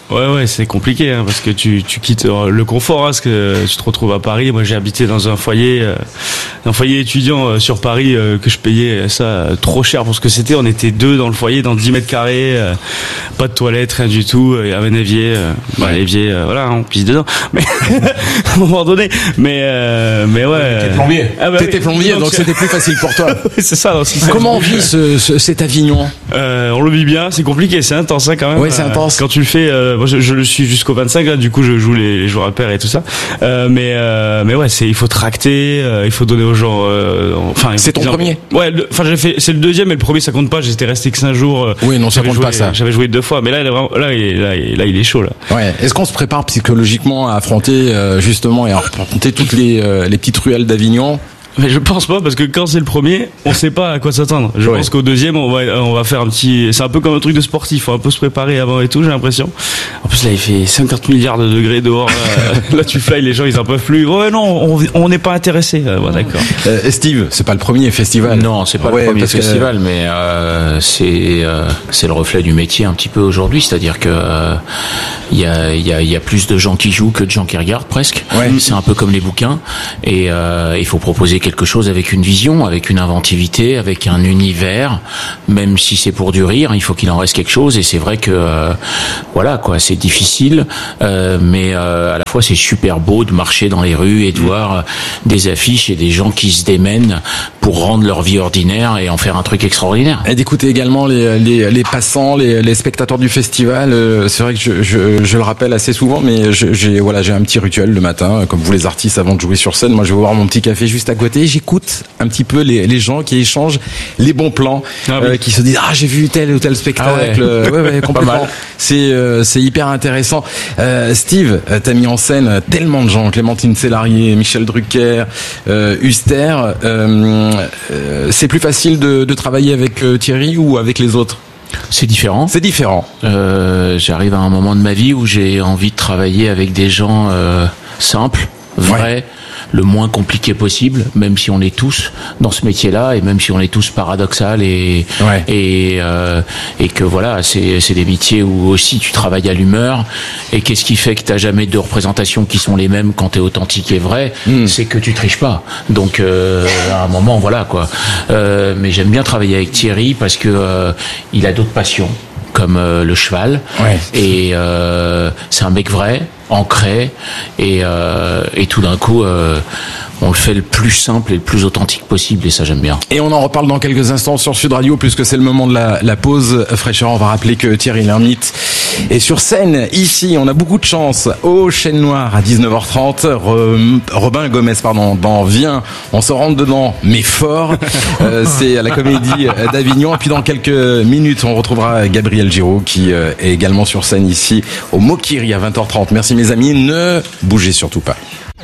Ouais, ouais, c'est compliqué, hein, parce que tu, tu quittes le confort, hein, parce que tu te retrouves à Paris. Moi, j'ai habité dans un foyer, euh, un foyer étudiant euh, sur Paris, euh, que je payais ça euh, trop cher pour ce que c'était. On était deux dans le foyer, dans dix mètres carrés, euh, pas de toilette, rien du tout. Il y avait un évier, euh, bah, l'évier, euh, voilà, on pisse dedans. Mais à un moment donné, mais euh, mais ouais. T'étais plombier. Ah bah, T'étais oui. plombier, donc, donc c'était plus facile pour toi. Oui, c'est ça. Donc, c'est Comment on vit ce, ce, cet Avignon? euh, On le vit bien. C'est compliqué, c'est intense, hein, quand même. Oui, c'est intense. Euh, quand tu le fais, euh, moi, je, je le suis jusqu'au vingt-cinq. Là, du coup, je joue les, les jours à pair et tout ça. Euh, mais euh, mais ouais, c'est il faut tracter, euh, il faut donner aux gens. Euh, enfin, c'est ton premier. Ouais. Enfin, j'ai fait. C'est le deuxième, mais le premier ça compte pas. J'étais resté que cinq jours. Euh, oui, non, ça compte joué, pas ça. J'avais joué deux fois, mais là, il est vraiment, là, il est, là, il est, là, il est chaud là. Ouais. Est-ce qu'on se prépare psychologiquement à affronter euh, justement et à affronter toutes les euh, les petites ruelles d'Avignon? Mais je pense pas, parce que quand c'est le premier, on sait pas à quoi s'attendre. Je ouais. pense qu'au deuxième, on va, on va faire un petit, c'est un peu comme un truc de sportif, faut un peu se préparer avant et tout, j'ai l'impression. En plus, là, il fait cinquante milliards de degrés dehors, là, là tu fly, les gens, ils en peuvent plus. Ouais, non, on n'est pas intéressé. Euh, bon, d'accord. Euh, Steve, c'est pas le premier festival. Non, c'est pas ouais, le premier festival, que... mais, euh, c'est, euh, c'est le reflet du métier un petit peu aujourd'hui, c'est-à-dire que, euh, il y a, il y a, il y a plus de gens qui jouent que de gens qui regardent presque. Ouais. C'est un peu comme les bouquins, et, euh, il faut proposer quelque chose avec une vision, avec une inventivité, avec un univers, même si c'est pour du rire, il faut qu'il en reste quelque chose. Et c'est vrai que euh, voilà quoi, c'est difficile, euh, mais euh, à la fois c'est super beau de marcher dans les rues et de voir des affiches et des gens qui se démènent pour rendre leur vie ordinaire et en faire un truc extraordinaire. Et d'écouter également les, les, les passants, les, les spectateurs du festival. Euh, c'est vrai que je, je, je le rappelle assez souvent, mais je, j'ai voilà, j'ai un petit rituel le matin, comme vous les artistes avant de jouer sur scène. Moi, je vais boire mon petit café juste à côté. J'écoute un petit peu les, les gens qui échangent les bons plans, ah oui. euh, qui se disent ah j'ai vu tel ou tel spectacle. Ah ouais. ouais, ouais, complètement. C'est euh, c'est hyper intéressant. Euh, Steve, t'as mis en scène tellement de gens, Clémentine Célarié, Michel Drucker, euh, Huster. Euh, euh, c'est plus facile de, de travailler avec euh, Thierry ou avec les autres? C'est différent. C'est différent. Euh, j'arrive à un moment de ma vie où j'ai envie de travailler avec des gens euh, simples, vrais. Ouais. Le moins compliqué possible, même si on est tous dans ce métier-là et même si on est tous paradoxal et ouais. et euh, et que voilà, c'est c'est des métiers où aussi tu travailles à l'humeur. Et qu'est-ce qui fait que t'as jamais deux représentations qui sont les mêmes quand t'es authentique et vrai? Mm. C'est que tu triches pas. Donc euh, à un moment, voilà quoi. Euh, mais j'aime bien travailler avec Thierry parce que euh, il a d'autres passions, comme euh, le cheval. Ouais. Et euh, c'est un mec vrai, ancré, et, euh, et tout d'un coup, euh, on le fait le plus simple et le plus authentique possible, et ça j'aime bien. Et on en reparle dans quelques instants sur Sud Radio, puisque c'est le moment de la, la pause fraîcheur. On va rappeler que Thierry Lhermitte est sur scène ici. On a beaucoup de chance au Chêne Noir à dix-neuf heures trente. Re, Robin Gomez, pardon, dans Viens, on se rentre dedans, mais fort. euh, c'est à la Comédie d'Avignon. Et puis dans quelques minutes, on retrouvera Gabriel Giraud qui euh, est également sur scène ici au Mokiri à vingt heures trente. Merci mes amis, ne bougez surtout pas.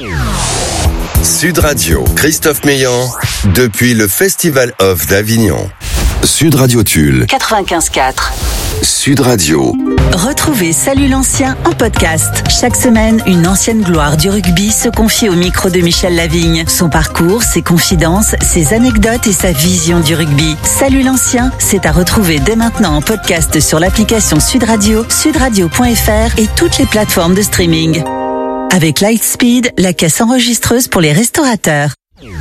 Sud Radio, Christophe Meillan, depuis le Festival Off d'Avignon. Sud Radio Tulle. quatre-vingt-quinze quatre. Sud Radio. Retrouvez Salut l'ancien en podcast. Chaque semaine, une ancienne gloire du rugby se confie au micro de Michel Lavigne. Son parcours, ses confidences, ses anecdotes et sa vision du rugby. Salut l'ancien, c'est à retrouver dès maintenant en podcast sur l'application Sud Radio, sudradio point f r et toutes les plateformes de streaming. Avec Lightspeed, la caisse enregistreuse pour les restaurateurs.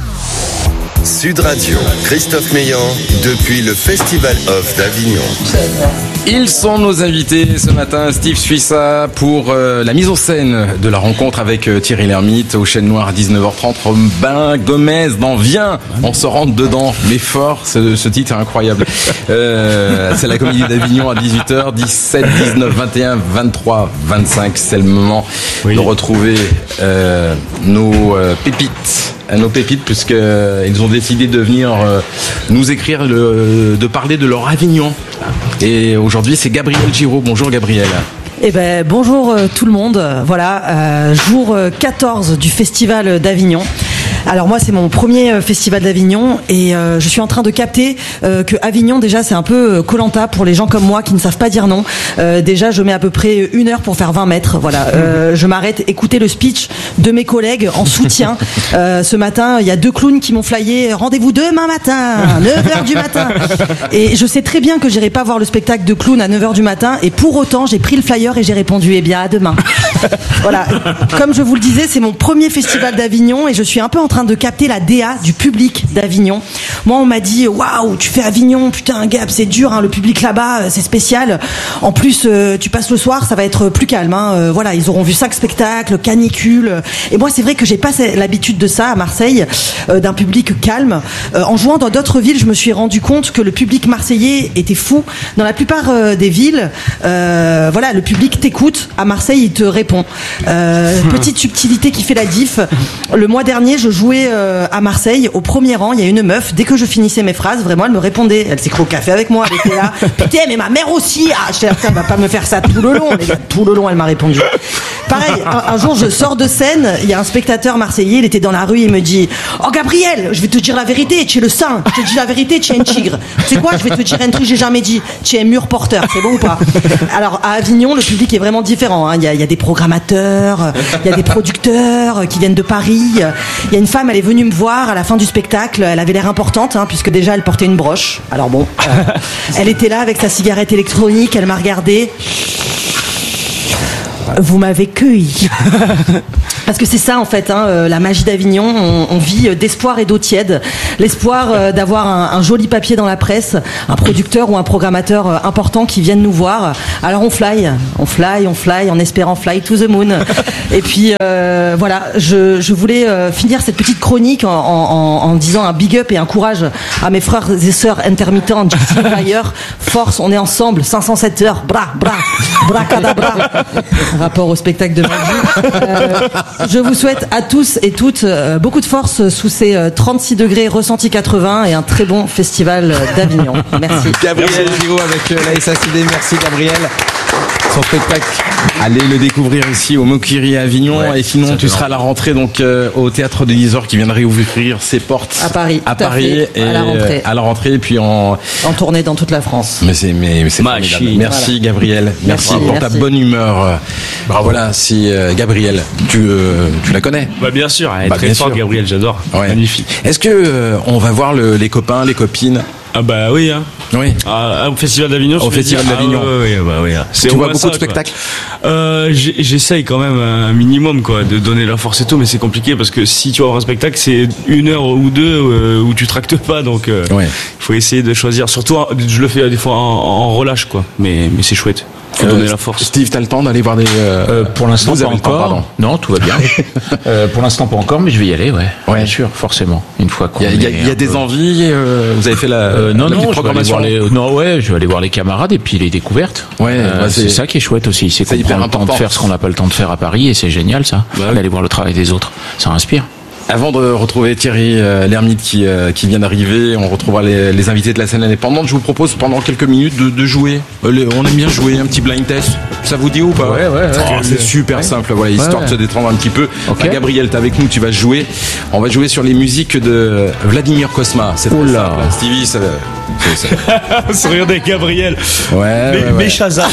Sud Radio, Christophe Meillan, depuis le Festival Off d'Avignon. Ils sont nos invités ce matin, Steve Suissa pour euh, la mise en scène de la rencontre avec euh, Thierry Lhermitte au Chêne Noir à dix-neuf heures trente. Robin Gomez dans Viens, on se rentre dedans, mais fort, ce, ce titre est incroyable. Euh, c'est la Comédie d'Avignon à dix-huit heures, dix-sept, dix-neuf, vingt et un, vingt-trois, vingt-cinq. C'est le moment oui. de retrouver euh, nos euh, pépites. nos pépites puisque euh, ils ont décidé de venir euh, nous écrire le, de parler de leur Avignon. Et aujourd'hui c'est Gabriel Giraud. Bonjour Gabriel. Eh ben bonjour euh, tout le monde. Voilà, euh, jour quatorze du Festival d'Avignon. Alors moi, c'est mon premier festival d'Avignon et euh, je suis en train de capter euh, que Avignon, déjà, c'est un peu Koh-Lanta pour les gens comme moi qui ne savent pas dire non. Euh, déjà, je mets à peu près une heure pour faire vingt mètres. Voilà, euh, je m'arrête écouter le speech de mes collègues en soutien. Euh, ce matin, il y a deux clowns qui m'ont flyé. Rendez-vous demain matin, neuf heures du matin. Et je sais très bien que j'irai pas voir le spectacle de clown à neuf heures du matin. Et pour autant, j'ai pris le flyer et j'ai répondu, eh bien, à demain. Voilà. Comme je vous le disais, c'est mon premier festival d'Avignon et je suis un peu en train de capter la D A du public d'Avignon. Moi, on m'a dit, waouh, tu fais Avignon, putain, Gab, c'est dur, hein, le public là-bas, c'est spécial. En plus, euh, tu passes le soir, ça va être plus calme. Hein. Euh, voilà, ils auront vu cinq spectacles, canicule. Et moi, c'est vrai que j'ai pas l'habitude de ça à Marseille, euh, d'un public calme. Euh, en jouant dans d'autres villes, je me suis rendu compte que le public marseillais était fou. Dans la plupart euh, des villes, euh, voilà, le public t'écoute. À Marseille, il te répond. Euh, petite subtilité qui fait la diff. Le mois dernier, je jouais euh, à Marseille, au premier rang, il y a une meuf. Dès que je finissais mes phrases, vraiment, elle me répondait. Elle s'est cru au café avec moi. Elle était là. Putain, mais ma mère aussi. Ah, je elle va pas me faire ça tout le long. Les gars, tout le long, elle m'a répondu. Pareil, un, un jour, je sors de scène. Il y a un spectateur marseillais. Il était dans la rue. Il me dit, oh Gabriel, je vais te dire la vérité. Tu es le saint. Je te dis la vérité. Tu es un tigre. Tu sais quoi? Je vais te dire un truc que j'ai jamais dit. Tu es un mur porteur. C'est bon ou pas? Alors à Avignon, le public est vraiment différent. Hein. Il y a, il y a des programmateurs, il y a des producteurs qui viennent de Paris. Il y a une femme, elle est venue me voir à la fin du spectacle. Elle avait l'air importante, hein, puisque déjà elle portait une broche. Alors bon, euh, elle était là avec sa cigarette électronique. Elle m'a regardé. Vous m'avez cueilli. Parce que c'est ça en fait, hein, euh, la magie d'Avignon, on, on vit d'espoir et d'eau tiède. L'espoir euh, d'avoir un, un joli papier dans la presse, un producteur ou un programmateur euh, important qui viennent nous voir. Alors on fly, on fly, on fly, en espérant fly to the moon. Et puis euh, voilà, je, je voulais euh, finir cette petite chronique en, en, en disant un big up et un courage à mes frères et sœurs intermittents, d'ailleurs. Force, on est ensemble, cinq cent sept heures, bra, bra, bracadabra. Rapport au spectacle de magie. Euh, Je vous souhaite à tous et toutes euh, beaucoup de force sous ces euh, trente-six degrés ressenti quatre-vingts et un très bon festival d'Avignon. Merci. Gabriel Giraud avec euh, la S A C D. Merci Gabriel. Son spectacle, allez le découvrir ici au Mokiri à Avignon. Ouais, et sinon, tu seras à la rentrée donc euh, au théâtre de l'Isor qui vient de réouvrir ses portes à Paris. À Paris à, et à la rentrée. À la rentrée et puis en en tournée dans toute la France. Mais c'est mais, mais c'est formidable. Merci voilà. Gabriel. Merci, Merci pour Merci. ta bonne humeur. Bravo. Voilà, si euh, Gabriel, tu euh, tu la connais? Bah bien sûr, elle est bah, très forte Gabriel, j'adore. Ouais. Magnifique. Est-ce que euh, on va voir le, les copains, les copines? Ah bah oui hein. Oui. Ah, au Festival d'Avignon. Au Festival d'Avignon. Ah, oui, bah oui. C'est tu vois beaucoup ça, de spectacles. Euh, j'essaye quand même un minimum quoi, de donner la force et tout, mais c'est compliqué parce que si tu vas voir un spectacle, c'est une heure ou deux euh, où tu tractes pas, donc il euh, ouais. faut essayer de choisir. Surtout, je le fais des fois en, en relâche quoi, mais mais c'est chouette. Faut euh, donner la force. Steve, t'as le temps d'aller voir des. Euh, euh, pour l'instant, pas encore. Temps, non, tout va bien. euh, pour l'instant, pas encore, mais je vais y aller, ouais. Ouais, bien sûr, forcément. Une fois qu'on. Il y a, y a, y a des peu... envies. Euh, vous avez fait la. Euh, non, la non, je vais aller voir les. Non, ouais, je vais aller voir les camarades et puis les découvertes. Ouais. Euh, bah, c'est ça qui est chouette aussi, c'est qu'on prend le temps de faire ce qu'on n'a pas le temps de faire à Paris et c'est génial ça. Bah, oui. D'aller voir le travail des autres, ça inspire. Avant de retrouver Thierry euh, Lhermitte qui, euh, qui vient d'arriver, on retrouvera les, les invités de la scène indépendante. Je vous propose pendant quelques minutes de, de jouer. Euh, les, on aime bien jouer un petit blind test. Ça vous dit ou pas? Ouais, ouais, ouais. Oh, c'est super ouais. simple, voilà, histoire ouais, ouais. de se détendre un petit peu. Okay. Bah, Gabriel, t'es avec nous, tu vas jouer. On va jouer sur les musiques de Vladimir Cosma. C'est très simple. Stevie, ça... Regardez Gabriel. Ouais, mais, ouais, ouais. mais Shazam.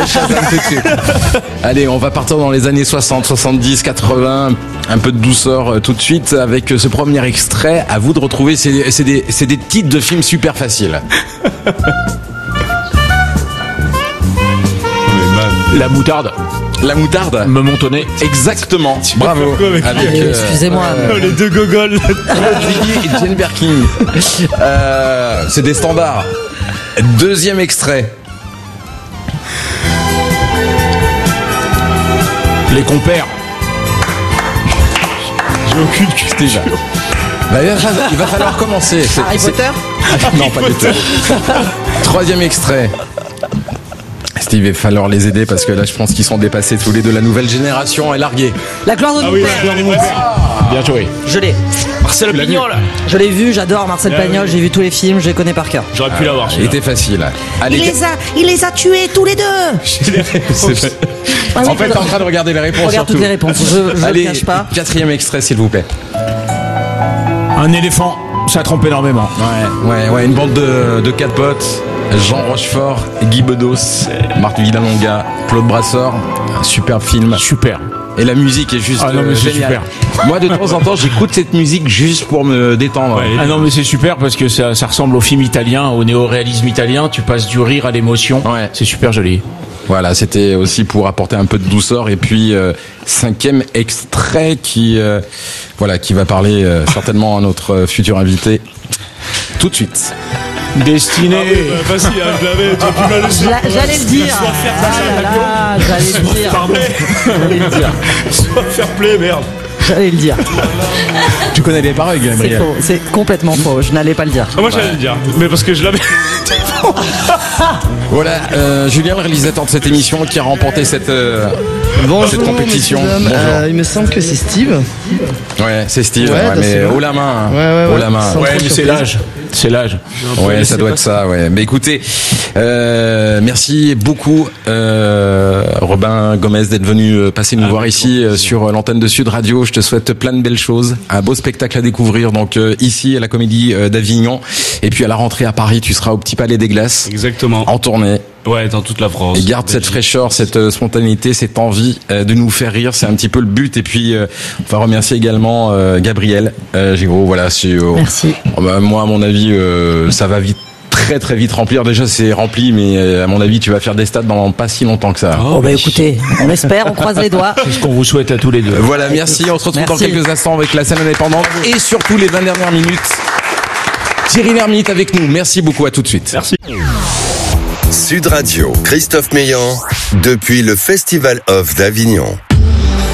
Allez, on va partir dans les années soixante, soixante-dix, quatre-vingts. Un peu de douceur euh, tout de suite avec ce premier extrait. À vous de retrouver. C'est, c'est, des, c'est des titres de films super faciles. La moutarde. La moutarde. Me montonner. Exactement. Bravo. Avec, euh, excusez-moi. Euh, les deux gogoles. et Jane Birkin. Euh, c'est des standards. Deuxième extrait. Les compères. J'ai aucune culture. Bah, il va falloir commencer. C'est, Harry c'est... Potter. Non, pas du tout. Troisième extrait. Steve, il va falloir les aider parce que là, je pense qu'ils sont dépassés tous les deux. La nouvelle génération est larguée. La gloire de mon ah oui, père. La gloire de mon père. Bien joué. Je l'ai. Marcel Pagnol. Je l'ai vu, j'adore Marcel ah, Pagnol. Oui. J'ai vu tous les films, je les connais par cœur. J'aurais pu ah, l'avoir. Il était facile. Allez, il les a, il les a tués tous les deux. C'est ah, oui, en fait, t'es en train de regarder les réponses. Regarde toutes les réponses. Je, je Allez, ne cache pas. Quatrième extrait, s'il vous plaît. Un éléphant, ça trompe énormément. Ouais, ouais, ouais, une bande de, de quatre potes. Jean Rochefort, Guy Bedos, Marc Villalonga, Claude Brasseur. Un superbe film. Super. Et la musique est juste ah non, mais c'est géniale. Super. Moi, de temps en temps, j'écoute cette musique juste pour me détendre. Ouais, ah non, mais c'est super parce que ça, ça ressemble au film italien, au néo-réalisme italien. Tu passes du rire à l'émotion. Ouais. C'est super joli. Voilà, c'était aussi pour apporter un peu de douceur. Et puis, euh, cinquième extrait qui, euh, voilà, qui va parler euh, certainement à notre futur invité tout de suite. Destiné. Ah oui, bah, facile, hein, je l'avais. Tu as pu me la laisser. J'allais le dire. Ah là là, j'allais le dire. J'allais le dire. Soit fair play, merde. J'allais le dire. Tu connais les paroles, C'est Gabriel. faux, c'est complètement faux. Je n'allais pas le dire. Ah, moi, j'allais le dire. Mais parce que je l'avais. Voilà, euh, Julien, le réalisateur de cette émission, qui a remporté cette, euh, Bonjour, cette compétition. Bonjour. Euh, il me semble que c'est Steve. Ouais, c'est Steve, Ouais, ouais, bah, mais c'est haut la main. Ouais, ouais, haut ouais. la main. Sans Ouais, trop mais c'est surprise. l'âge. C'est l'âge. Ouais, ça doit être ça, ouais. Mais écoutez, euh, merci beaucoup, euh, Robin Gomez, d'être venu euh, passer nous Ah, voir ici euh, sur l'antenne de Sud Radio. Je te souhaite plein de belles choses, un beau spectacle à découvrir, donc euh, ici à la Comédie euh, d'Avignon, et puis à la rentrée à Paris, tu seras au Petit Palais des Glaces. Exactement. En tournée. Ouais, dans toute la France. Et garde cette fraîcheur, cette euh, spontanéité, cette envie euh, de nous faire rire, c'est un petit peu le but. Et puis, euh, on va remercier également euh, Gabriel euh, Giraud. Voilà, c'est, euh, Merci. oh, bah, moi, à mon avis, euh, ça va vite, très très vite remplir. Déjà, c'est rempli, mais euh, à mon avis, tu vas faire des stades dans pas si longtemps que ça. Oh, bah écoutez, on espère, on croise les doigts. C'est ce qu'on vous souhaite à tous les deux. Euh, Voilà, merci. On se retrouve Merci. dans quelques instants avec la scène indépendante et surtout les vingt dernières minutes. Thierry Lhermitte avec nous. Merci beaucoup. À tout de suite. Merci. Sud Radio, Christophe Meillan, depuis le Festival of d'Avignon.